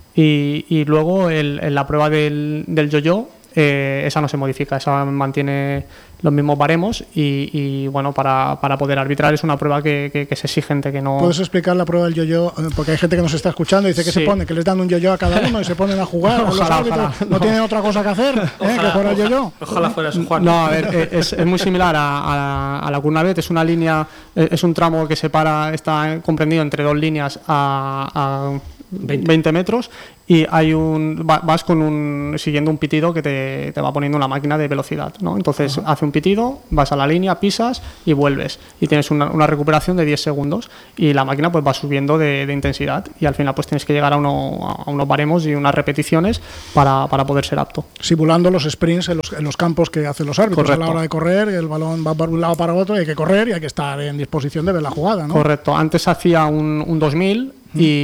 y, y luego el, en la prueba del, del yo-yo, eh, esa no se modifica, esa mantiene los mismos baremos y, y bueno, para, para poder arbitrar es una prueba que, que, que es exigente, que no... ¿Puedes explicar la prueba del yo-yo? Porque hay gente que nos está escuchando y dice que sí. se pone, que les dan un yo-yo a cada uno y se ponen a jugar. Ojalá, los árbitros ojalá, no, no tienen otra cosa que hacer ¿eh? Ojalá, que jugar al yo-yo. Ojalá fuera eso, Juan. No, a ver, es, es muy similar a, a, a la Curnavet, es una línea, es un tramo que separa, está comprendido entre dos líneas a, a veinte metros y hay un vas con un siguiendo un pitido que te, te va poniendo una máquina de velocidad, ¿no? Entonces uh-huh. hace un pitido, vas a la línea, pisas y vuelves y tienes una, una recuperación de diez segundos y la máquina pues va subiendo de, de intensidad y al final pues tienes que llegar a, uno, a unos baremos y unas repeticiones para, para poder ser apto. Simulando los sprints en los, en los campos que hacen los árbitros. Correcto. A la hora de correr, el balón va para un lado para otro y hay que correr y hay que estar en disposición de ver la jugada, ¿no? Correcto, antes hacía un, un dos mil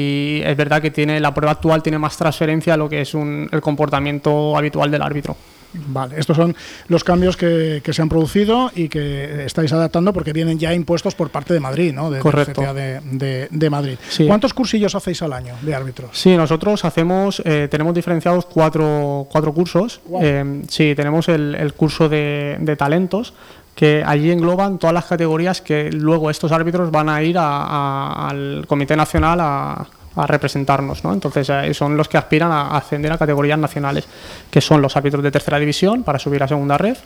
y es verdad que tiene la prueba actual tiene más transferencia a lo que es un, el comportamiento habitual del árbitro. Vale, estos son los cambios que, que se han producido y que estáis adaptando porque vienen ya impuestos por parte de Madrid, ¿no? De, Correcto. De, de, de Madrid. Sí. ¿Cuántos cursillos hacéis al año de árbitros? Sí, nosotros hacemos, eh, tenemos diferenciados cuatro, cuatro cursos. Wow. Eh, sí, tenemos el, el curso de, de talentos, que allí engloban todas las categorías que luego estos árbitros van a ir a, a, al Comité Nacional a, a representarnos, ¿no? Entonces eh, son los que aspiran a ascender a categorías nacionales, que son los árbitros de tercera división para subir a segunda red,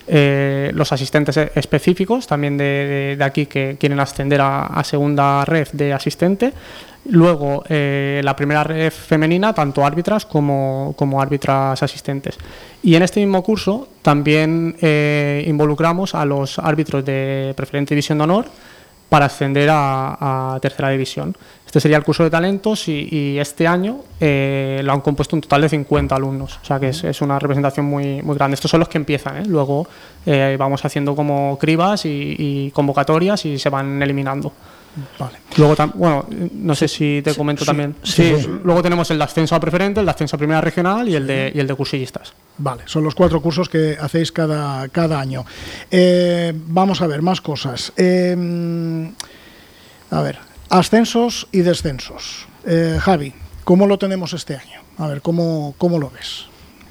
eh, los asistentes específicos también de, de, de aquí que quieren ascender a, a segunda red de asistente. Luego, eh, la primera red femenina, tanto árbitras como, como árbitras asistentes. Y en este mismo curso también eh, involucramos a los árbitros de preferente división de honor para ascender a, a tercera división. Este sería el curso de talentos y, y este año eh, lo han compuesto un total de cincuenta alumnos, o sea que es, es una representación muy, muy grande. Estos son los que empiezan, ¿eh? Luego eh, vamos haciendo como cribas y, y convocatorias y se van eliminando. Vale. Luego, bueno, no sé si te comento sí, también. Sí, sí, sí. Luego tenemos el de ascenso a preferente, el de ascenso a primera regional y el de, y el de cursillistas. Vale, son los cuatro cursos que hacéis cada, cada año. Eh, vamos a ver, más cosas. Eh, a ver, ascensos y descensos. Eh, Javi, ¿cómo lo tenemos este año? A ver, ¿cómo, cómo lo ves?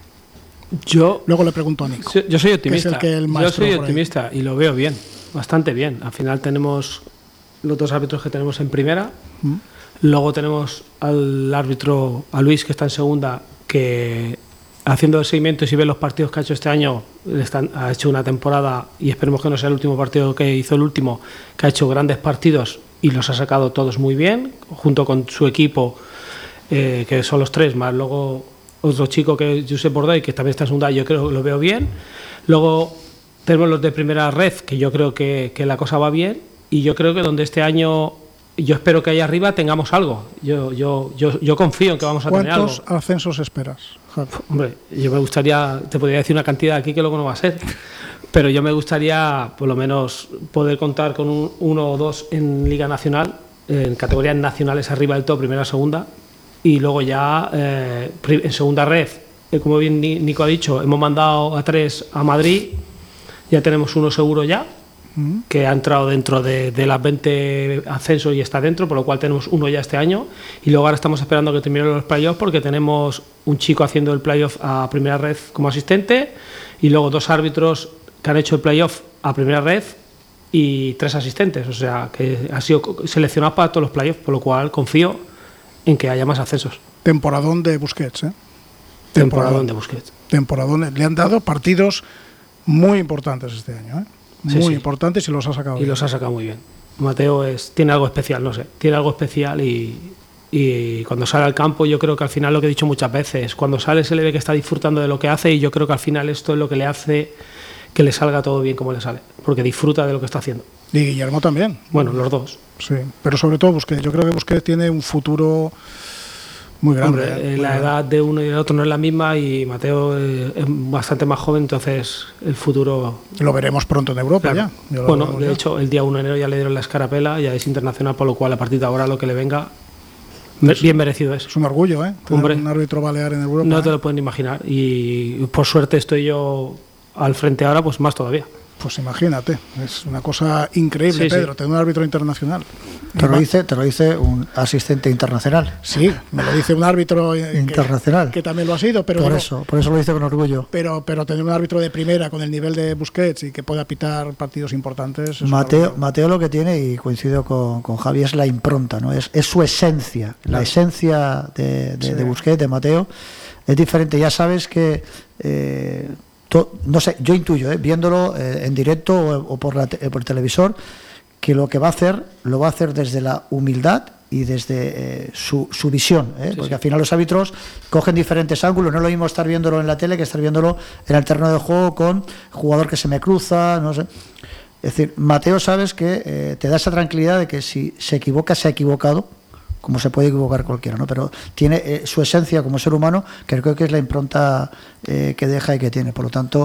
Yo, Luego le pregunto a Nico. Yo soy optimista. Que es el que el yo soy optimista y lo veo bien, bastante bien. Al final tenemos los dos árbitros que tenemos en primera, ¿Mm? Luego tenemos al árbitro, a Luis, que está en segunda, que haciendo el seguimiento y si ve los partidos que ha hecho este año, están, ha hecho una temporada, y esperemos que no sea el último partido que hizo el último, que ha hecho grandes partidos y los ha sacado todos muy bien, junto con su equipo, eh, que son los tres, más luego otro chico que es Josep Borday, que también está en segunda, yo creo que lo veo bien. Luego tenemos los de primera red, que yo creo que, que la cosa va bien. Y yo creo que donde este año, yo espero que ahí arriba tengamos algo. Yo yo yo, yo confío en que vamos a tener algo. ¿Cuántos ascensos esperas, Javi? Hombre, yo me gustaría, te podría decir una cantidad aquí que luego no va a ser, pero yo me gustaría por lo menos poder contar con un, uno o dos en Liga Nacional, en categorías nacionales arriba del todo, primera, segunda, y luego ya eh, en segunda red, eh, como bien Nico ha dicho, hemos mandado a tres a Madrid, ya tenemos uno seguro ya, que ha entrado dentro de, de las veinte ascensos y está dentro, por lo cual tenemos uno ya este año y luego ahora estamos esperando que terminen los playoffs porque tenemos un chico haciendo el playoff a primera red como asistente y luego dos árbitros que han hecho el playoff a primera red y tres asistentes, o sea que ha sido seleccionado para todos los playoffs, por lo cual confío en que haya más ascensos. Temporadón de Busquets, ¿eh? Temporadón, Temporadón de Busquets. Temporadón, le han dado partidos muy importantes este año, ¿eh? Muy sí, sí. importantes y los ha sacado y bien. los ha sacado muy bien. Mateo es, tiene algo especial, no sé, tiene algo especial y, y cuando sale al campo yo creo que al final, lo que he dicho muchas veces, cuando sale se le ve que está disfrutando de lo que hace y yo creo que al final esto es lo que le hace que le salga todo bien como le sale, porque disfruta de lo que está haciendo. Y Guillermo también. Bueno, los dos. Sí, pero sobre todo Busquets, yo creo que Busquets tiene un futuro muy grande. Hombre, eh, la edad de uno y del otro no es la misma y Mateo eh, es bastante más joven, entonces el futuro... Lo veremos pronto en Europa, claro. ya. ya bueno, de ya. hecho, el día uno de enero ya le dieron la escarapela, ya es internacional, por lo cual a partir de ahora lo que le venga, es, bien merecido es. Es un orgullo, ¿eh? Tener Hombre, un árbitro balear en Europa. No ¿eh? te lo pueden imaginar y por suerte estoy yo al frente ahora, pues más todavía. Pues imagínate, es una cosa increíble, sí, Pedro, sí. tener un árbitro internacional. Te lo dice, te lo dice un asistente internacional. Sí, me lo dice un árbitro internacional que, que también lo ha sido, pero por digo, eso, por eso lo dice con orgullo. Pero, pero tener un árbitro de primera con el nivel de Busquets y que pueda pitar partidos importantes. Mateo, Mateo lo que tiene, y coincido con, con Javi, es la impronta, ¿no? Es, es su esencia, la claro. esencia de, de, sí. de Busquets, de Mateo, es diferente. Ya sabes que eh, to, no sé, yo intuyo, eh, viéndolo eh, en directo o, o por la te, por el televisor, que lo que va a hacer, lo va a hacer desde la humildad y desde eh, su, su visión, ¿eh? sí, porque sí. al final los árbitros cogen diferentes ángulos, no es lo mismo estar viéndolo en la tele que estar viéndolo en el terreno de juego con jugador que se me cruza, no sé. Es decir, Mateo, sabes que eh, te da esa tranquilidad de que si se equivoca, se ha equivocado, como se puede equivocar cualquiera, ¿no? Pero tiene eh, su esencia como ser humano, que creo que es la impronta eh, que deja y que tiene. Por lo tanto,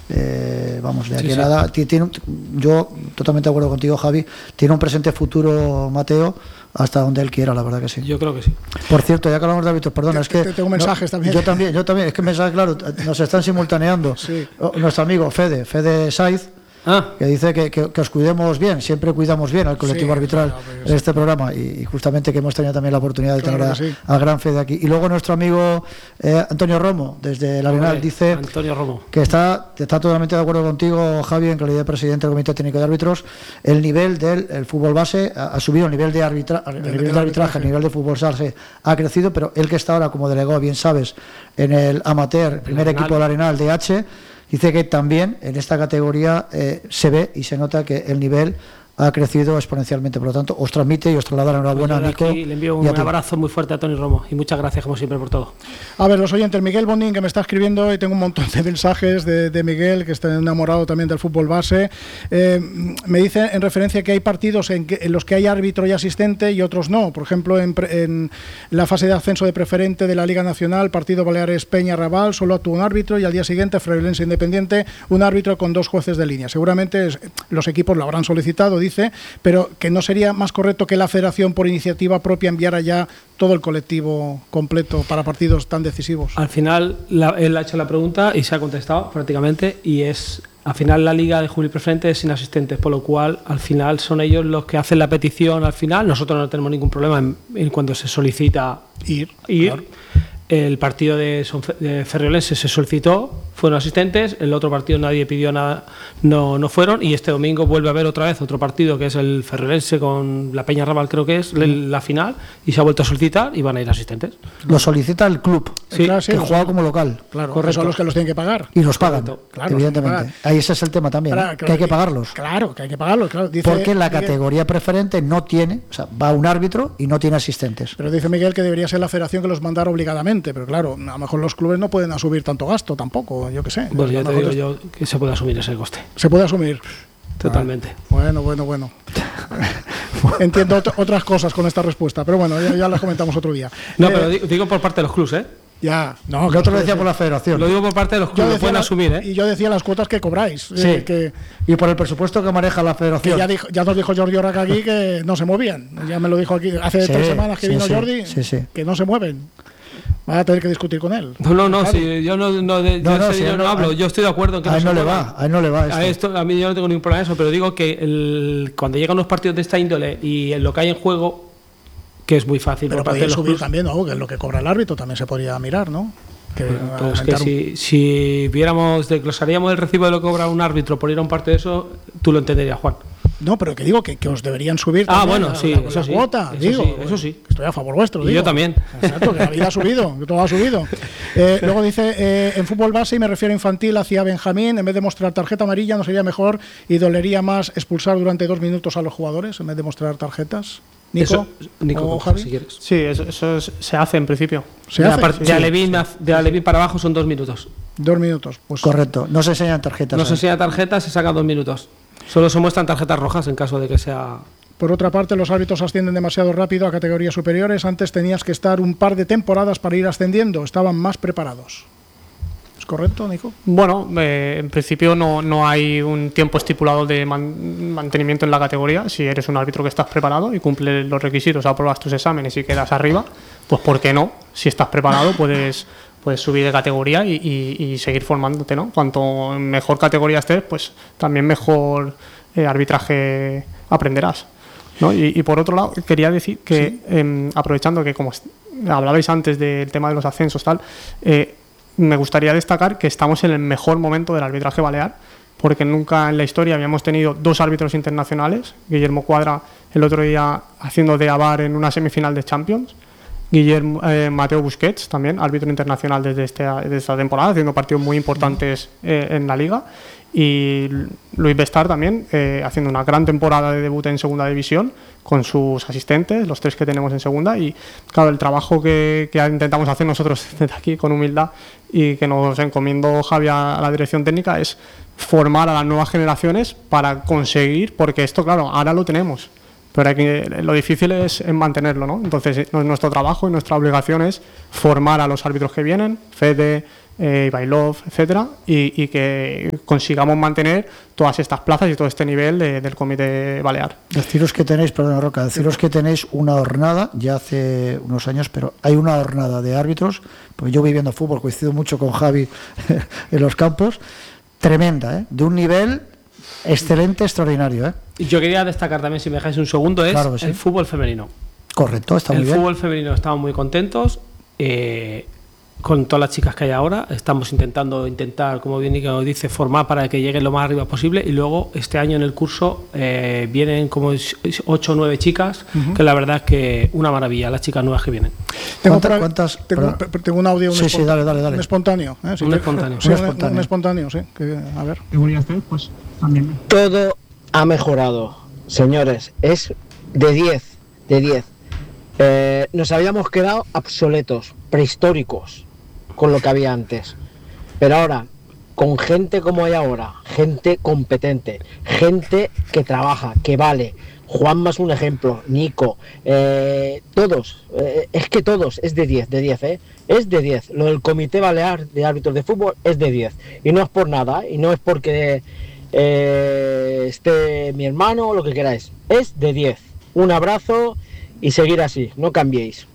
eh, vamos, de aquí sí, a sí. nada, tiene, yo totalmente de acuerdo contigo, Javi, tiene un presente futuro Mateo hasta donde él quiera, la verdad que sí. Yo creo que sí. Por cierto, ya que hablamos de árbitros, perdona, es que... Tengo mensajes no, también. Yo también, yo también, es que mensajes, claro, nos están simultaneando. Sí. Nuestro amigo Fede, Fede Saiz, Ah. que dice que, que, que os cuidemos bien, siempre cuidamos bien al colectivo sí, arbitral claro, en sí. este programa, y, y justamente que hemos tenido también la oportunidad de claro tener a, sí. al gran Fede aquí. Y luego nuestro amigo eh, Antonio Romo, desde el Arenal, dice Antonio Romo. que está, está totalmente de acuerdo contigo, Javi, en calidad de presidente del Comité Técnico de Árbitros. El nivel del el fútbol base ha, ha subido, el nivel de, arbitra, el nivel de, de arbitraje, el nivel de fútbol base ha crecido, pero él que está ahora como delegado, bien sabes, en el amateur, primer el equipo del Arenal de H, dice que también en esta categoría eh, se ve y se nota que el nivel ha crecido exponencialmente. Por lo tanto, os transmite y os traslada la enhorabuena, pues Nico. Le envío un abrazo muy fuerte a Tony Romo y muchas gracias, como siempre, por todo. A ver, los oyentes, Miguel Bonín, que me está escribiendo, y tengo un montón de mensajes de, de Miguel, que está enamorado también del fútbol base. Eh, me dice en referencia que hay partidos en, que, en los que hay árbitro y asistente y otros no. Por ejemplo, en, en la fase de ascenso de preferente de la Liga Nacional, partido Baleares Peña-Raval, solo actúa un árbitro, y al día siguiente, Freirense Independiente, un árbitro con dos jueces de línea. Seguramente es, los equipos lo habrán solicitado, dice, pero que no sería más correcto que la federación por iniciativa propia enviara ya todo el colectivo completo para partidos tan decisivos. Al final la, él ha hecho la pregunta y se ha contestado prácticamente, y es al final la liga de juvenil preferente es sin asistentes, por lo cual al final son ellos los que hacen la petición. Al final nosotros no tenemos ningún problema en, en cuando se solicita ir, ir. Claro. El partido de, de Ferriolense se solicitó, fueron asistentes. El otro partido nadie pidió nada, no, no fueron. Y este domingo vuelve a haber otra vez otro partido, que es el Ferriolense con la Peña Raval, creo que es la final, y se ha vuelto a solicitar y van a ir asistentes. Lo solicita el club, sí, claro, sí, que juega como local. Claro, correcto. Son los que los tienen que pagar. Y los pagan, claro, evidentemente. Ahí ese es el tema también, claro, claro, que hay que pagarlos. Claro, que hay que pagarlos. Claro. Dice, porque la Miguel, categoría preferente no tiene, o sea, va un árbitro y no tiene asistentes. Pero dice Miguel que debería ser la federación que los mandara obligadamente, pero claro, a lo mejor los clubes no pueden asumir tanto gasto tampoco, yo qué sé. Bueno, ya te digo es... yo que se puede asumir ese coste. Se puede asumir. Totalmente. Ah, bueno, bueno, bueno. Entiendo ot otras cosas con esta respuesta, pero bueno, ya, ya las comentamos otro día. No, eh, pero digo, digo por parte de los clubes, ¿eh? Ya, no, que otro lo decía por la federación. Lo digo por parte de los clubes, lo pueden la, asumir, ¿eh? Y yo decía las cuotas que cobráis. Sí. Eh, que, y por el presupuesto que maneja la federación. Que ya, dijo, ya nos dijo Jordi Oraca aquí que no se movían. Ya me lo dijo aquí hace sí, tres semanas que sí, vino sí, Jordi, sí, sí. que no se mueven. Va a tener que discutir con él. No, no, no, claro. Sí, yo no, no, de, no, yo no, sé, sí, yo no no hablo, a, yo estoy de acuerdo en que a no él se no le va, a él no le va esto. A esto, a mí yo no tengo ningún problema en eso, pero digo que el, cuando llegan los partidos de esta índole y en lo que hay en juego, que es muy fácil. Pero podría subir clubs. También, ¿no? Que es lo que cobra el árbitro también se podría mirar, ¿no? Que, pues que si, si viéramos, desglosaríamos el recibo de lo que cobra un árbitro por ir a un partido de eso, tú lo entenderías, Juan. No, pero que digo que, que os deberían subir ah, bueno, la, sí, la, eso la sí, cuota, eso digo, sí, eso sí. Estoy a favor vuestro, y digo. yo también. Exacto, que la vida ha subido, que todo ha subido. Eh, luego dice, eh, en fútbol base, y me refiero a infantil, hacia Benjamín, en vez de mostrar tarjeta amarilla, ¿no sería mejor y dolería más expulsar durante dos minutos a los jugadores en vez de mostrar tarjetas? Nico, eso, Nico o Javi. Si quieres. Sí, eso, eso es, se hace en principio. ¿Se de hace? Part, sí, de Alevín sí, sí. para abajo son dos minutos. Dos minutos, pues. Correcto, no se enseñan tarjetas. No se enseñan tarjetas, se sacan dos minutos. Solo se muestran tarjetas rojas en caso de que sea. Por otra parte, los árbitros ascienden demasiado rápido a categorías superiores. Antes tenías que estar un par de temporadas para ir ascendiendo. Estaban más preparados. ¿Es correcto, Nico? Bueno, eh, en principio no, no hay un tiempo estipulado de man, mantenimiento en la categoría. Si eres un árbitro que estás preparado y cumples los requisitos, apruebas tus exámenes y quedas arriba, pues ¿por qué no? Si estás preparado puedes, puedes subir de categoría y, y, y seguir formándote, ¿no? Cuanto mejor categoría estés, pues también mejor eh, arbitraje aprenderás, ¿no? Y, y por otro lado, quería decir que, sí. eh, aprovechando que como hablabais antes del tema de los ascensos, tal, eh, me gustaría destacar que estamos en el mejor momento del arbitraje balear, porque nunca en la historia habíamos tenido dos árbitros internacionales, Guillermo Cuadra el otro día haciendo de A V A R en una semifinal de Champions, Guillermo, eh, Mateo Busquets también, árbitro internacional desde, este, desde esta temporada, haciendo partidos muy importantes eh, en la Liga, y Luis Bestar también eh, haciendo una gran temporada de debut en Segunda División con sus asistentes, los tres que tenemos en Segunda. Y claro, el trabajo que, que intentamos hacer nosotros desde aquí con humildad y que nos encomiendo Javi a la dirección técnica es formar a las nuevas generaciones para conseguir, porque esto claro, ahora lo tenemos, pero hay que, lo difícil es, es mantenerlo, ¿no? Entonces nuestro trabajo y nuestra obligación es formar a los árbitros que vienen, Fede, eh, Ivailov, etcétera, y, y que consigamos mantener todas estas plazas y todo este nivel de, del Comité Balear. Deciros que tenéis, perdón Roca, deciros que tenéis una jornada, ya hace unos años, pero hay una jornada de árbitros, porque yo voy viendo fútbol, coincido mucho con Javi en los campos, tremenda, ¿eh? De un nivel excelente, extraordinario, ¿eh? Yo quería destacar también, si me dejáis un segundo, es claro sí. el fútbol femenino. Correcto, está muy el bien. El fútbol femenino estamos muy contentos eh, con todas las chicas que hay ahora. Estamos intentando, intentar, como bien Nico dice, formar para que lleguen lo más arriba posible. Y luego este año en el curso eh, vienen como ocho o nueve chicas, uh-huh. que la verdad es que una maravilla, las chicas nuevas que vienen. Tengo, ¿Cuántas, para, cuántas, tengo, para... tengo un audio, un, sí, espont- sí, dale, dale, dale. un espontáneo. ¿eh? Si un, te, espontáneo. Sí, un un espontáneo. Un espontáneo, sí. Que, a ver. Pues, también. Todo ha mejorado, señores. Es de diez, de diez. Eh, nos habíamos quedado obsoletos, prehistóricos, con lo que había antes. Pero ahora, con gente como hay ahora, gente competente, gente que trabaja, que vale. Juanma es un ejemplo, Nico, eh, todos, eh, es que todos, es de diez, de diez, ¿eh? Es de diez. Lo del Comité Balear de Árbitros de Fútbol es de diez. Y no es por nada, y no es porque eh, esté mi hermano o lo que queráis. Es de diez. Un abrazo y seguir así, no cambiéis.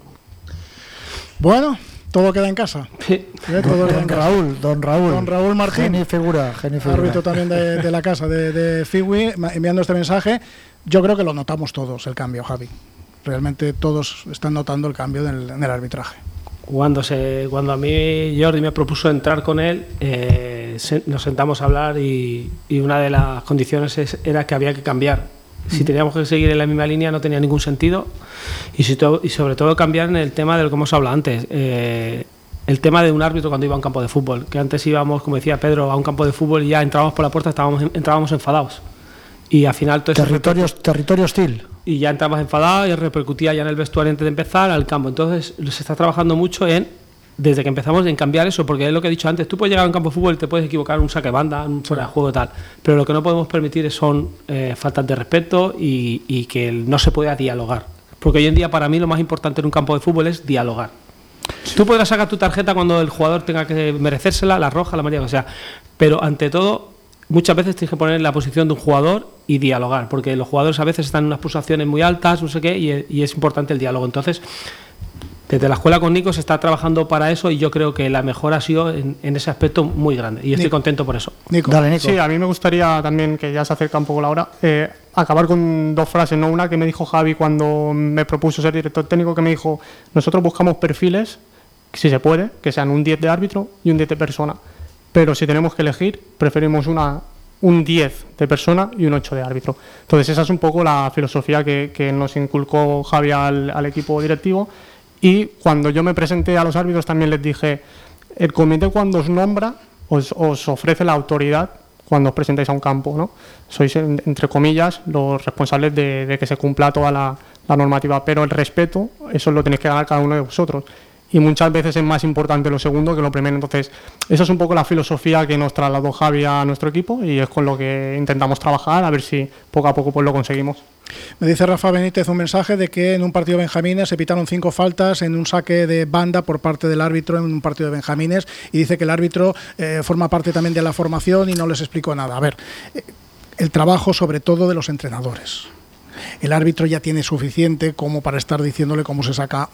Bueno, todo queda en casa. Sí. ¿Eh? Todo Don, queda don en casa. Raúl, don Raúl. Don Raúl Martín. Geni figura, geni figura. Árbitro también de, de la casa de, de Fiwi, enviando este mensaje. Yo creo que lo notamos todos, el cambio, Javi. Realmente todos están notando el cambio en el, en el arbitraje. Cuando, se, cuando a mí Jordi me propuso entrar con él, eh, se, nos sentamos a hablar y, y una de las condiciones es, era que había que cambiar. Si teníamos que seguir en la misma línea no tenía ningún sentido y, si to, y sobre todo cambiar en el tema de lo que hemos hablado antes, eh, el tema de un árbitro cuando iba a un campo de fútbol, que antes íbamos, como decía Pedro, a un campo de fútbol y ya entrábamos por la puerta, estábamos, entrábamos enfadados. Y al final todo territorio, territorio hostil. Y ya entramos enfadados y repercutía ya en el vestuario antes de empezar al campo. Entonces se está trabajando mucho en, desde que empezamos, en cambiar eso, porque es lo que he dicho antes, tú puedes llegar a un campo de fútbol y te puedes equivocar un saque banda, un fuera de juego y tal, pero lo que no podemos permitir son eh, faltas de respeto y, y que no se pueda dialogar. Porque hoy en día para mí lo más importante en un campo de fútbol es dialogar. Tú podrás sacar tu tarjeta cuando el jugador tenga que merecérsela, la roja, la amarilla, o sea, pero ante todo muchas veces tienes que poner en la posición de un jugador y dialogar, porque los jugadores a veces están en unas pulsaciones muy altas, no sé qué, y, y es importante el diálogo. Entonces, desde la escuela con Nico se está trabajando para eso y yo creo que la mejora ha sido en, en ese aspecto muy grande y estoy Nico. contento por eso. Nico. Dale, Nico. Sí, a mí me gustaría también, que ya se acerca un poco la hora, eh, acabar con dos frases, ¿no? Una que me dijo Javi cuando me propuso ser director técnico, que me dijo, nosotros buscamos perfiles, si se puede, que sean un diez de árbitro y un diez de persona. Pero si tenemos que elegir, preferimos una, un diez de persona y un ocho de árbitro. Entonces esa es un poco la filosofía que, que nos inculcó Javi al, al equipo directivo. Y cuando yo me presenté a los árbitros también les dije, el comité cuando os nombra os, os ofrece la autoridad cuando os presentáis a un campo, ¿no? Sois, entre comillas, los responsables de, de que se cumpla toda la, la normativa, pero el respeto, eso lo tenéis que ganar cada uno de vosotros. Y muchas veces es más importante lo segundo que lo primero. Entonces, esa es un poco la filosofía que nos trasladó Javi a nuestro equipo y es con lo que intentamos trabajar, a ver si poco a poco pues lo conseguimos. Me dice Rafa Benítez un mensaje de que en un partido de Benjamines se pitaron cinco faltas en un saque de banda por parte del árbitro en un partido de Benjamines y dice que el árbitro eh, forma parte también de la formación y no les explicó nada. A ver, eh, el trabajo sobre todo de los entrenadores. El árbitro ya tiene suficiente como para estar diciéndole cómo se saca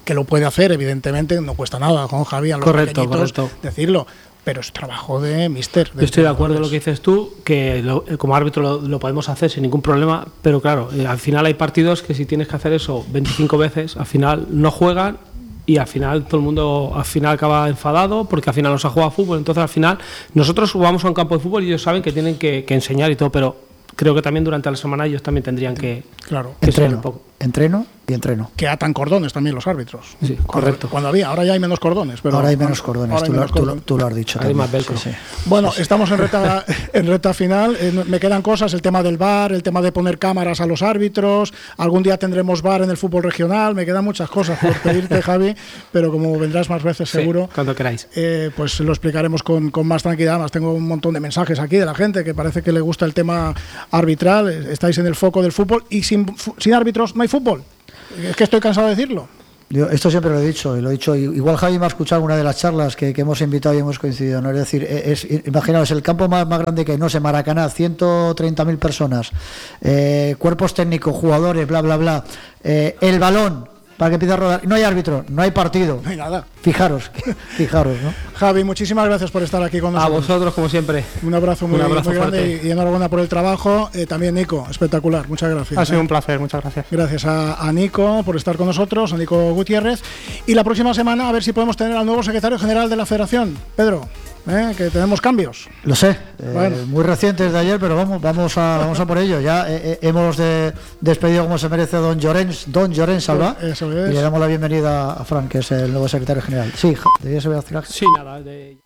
que lo puede hacer, evidentemente, no cuesta nada con Javi a los correcto, pequeñitos correcto. decirlo, pero es trabajo de míster. Yo estoy de acuerdo en lo que dices tú, que lo, como árbitro lo, lo podemos hacer sin ningún problema, pero claro, eh, al final hay partidos que si tienes que hacer eso veinticinco veces, al final no juegan y al final todo el mundo al final acaba enfadado porque al final no se ha jugado fútbol. Entonces al final nosotros jugamos a un campo de fútbol y ellos saben que tienen que, que enseñar y todo, pero creo que también durante la semana ellos también tendrían que, claro. que entreno, un poco. entreno y entreno. Que atan cordones también los árbitros. Sí, correcto. Cuando, cuando había, ahora ya hay menos cordones. Pero ahora hay menos cordones, ahora hay tú, menos lo, cordones. Tú, tú lo has dicho. Hay más velcro. Sí, sí. Bueno, estamos en recta, en recta final. Eh, me quedan cosas, el tema del V A R, el tema de poner cámaras a los árbitros. Algún día tendremos V A R en el fútbol regional. Me quedan muchas cosas por pedirte, Javi, pero como vendrás más veces seguro, sí, cuando queráis. Eh, pues lo explicaremos con, con más tranquilidad. Además, tengo un montón de mensajes aquí de la gente que parece que le gusta el tema arbitral. Estáis en el foco del fútbol y sin, sin árbitros no hay fútbol. Es que estoy cansado de decirlo. Yo esto siempre lo he dicho, y lo he dicho. Igual Javi me ha escuchado alguna de las charlas que, que hemos invitado y hemos coincidido, ¿no? Es decir, es, imaginaos, el campo más, más grande que hay, no sé, Maracaná, ciento treinta mil personas, eh, cuerpos técnicos, jugadores, bla, bla, bla, eh, el balón para que empiece a rodar, no hay árbitro, no hay partido. No hay nada. Fijaros, fijaros, ¿no? Javi, muchísimas gracias por estar aquí con nosotros. A vosotros, como siempre. Un abrazo muy, Un abrazo muy grande fuerte. y, y enhorabuena por el trabajo. Eh, también Nico, espectacular, muchas gracias. Ha sido ¿eh? un placer, muchas gracias. Gracias a, a Nico por estar con nosotros, a Nico Gutiérrez. Y la próxima semana a ver si podemos tener al nuevo secretario general de la Federación, Pedro. ¿Eh? Que tenemos cambios. Lo sé, eh, bueno. muy recientes de ayer, pero vamos, vamos a, vamos a por ello. Ya eh, hemos de, despedido como se merece don Llorens, don Llorens Salva, Eso es. y le damos la bienvenida a Fran, que es el nuevo secretario general. Sí, debía ser hacer. Sí, nada. De...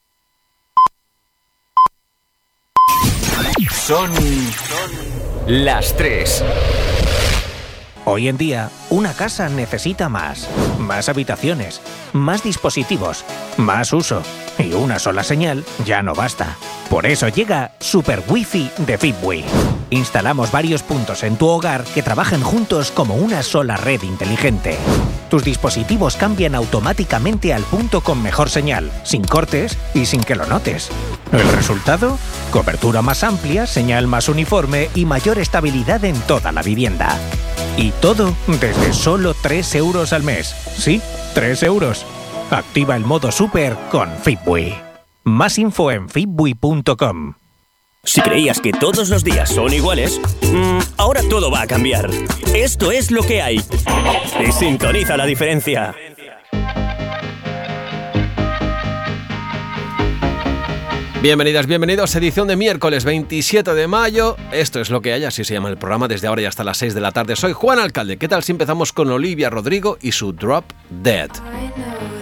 Son las tres. Hoy en día, una casa necesita más. Más habitaciones, más dispositivos, más uso. Y una sola señal ya no basta. Por eso llega Super Wi-Fi de Fitbee. Instalamos varios puntos en tu hogar que trabajan juntos como una sola red inteligente. Tus dispositivos cambian automáticamente al punto con mejor señal, sin cortes y sin que lo notes. ¿El resultado? Cobertura más amplia, señal más uniforme y mayor estabilidad en toda la vivienda. Y todo desde solo tres euros al mes. Sí, tres euros. Activa el modo Super con Fitbee. Más info en fitbee punto com. Si creías que todos los días son iguales, mmm, ahora todo va a cambiar. Esto es lo que hay. Y sintoniza la diferencia. Bienvenidas, bienvenidos, edición de miércoles veintisiete de mayo. Esto es lo que hay, así se llama el programa, desde ahora y hasta las seis de la tarde. Soy Juan Alcalde. ¿Qué tal si empezamos con Olivia Rodrigo y su Drop Dead?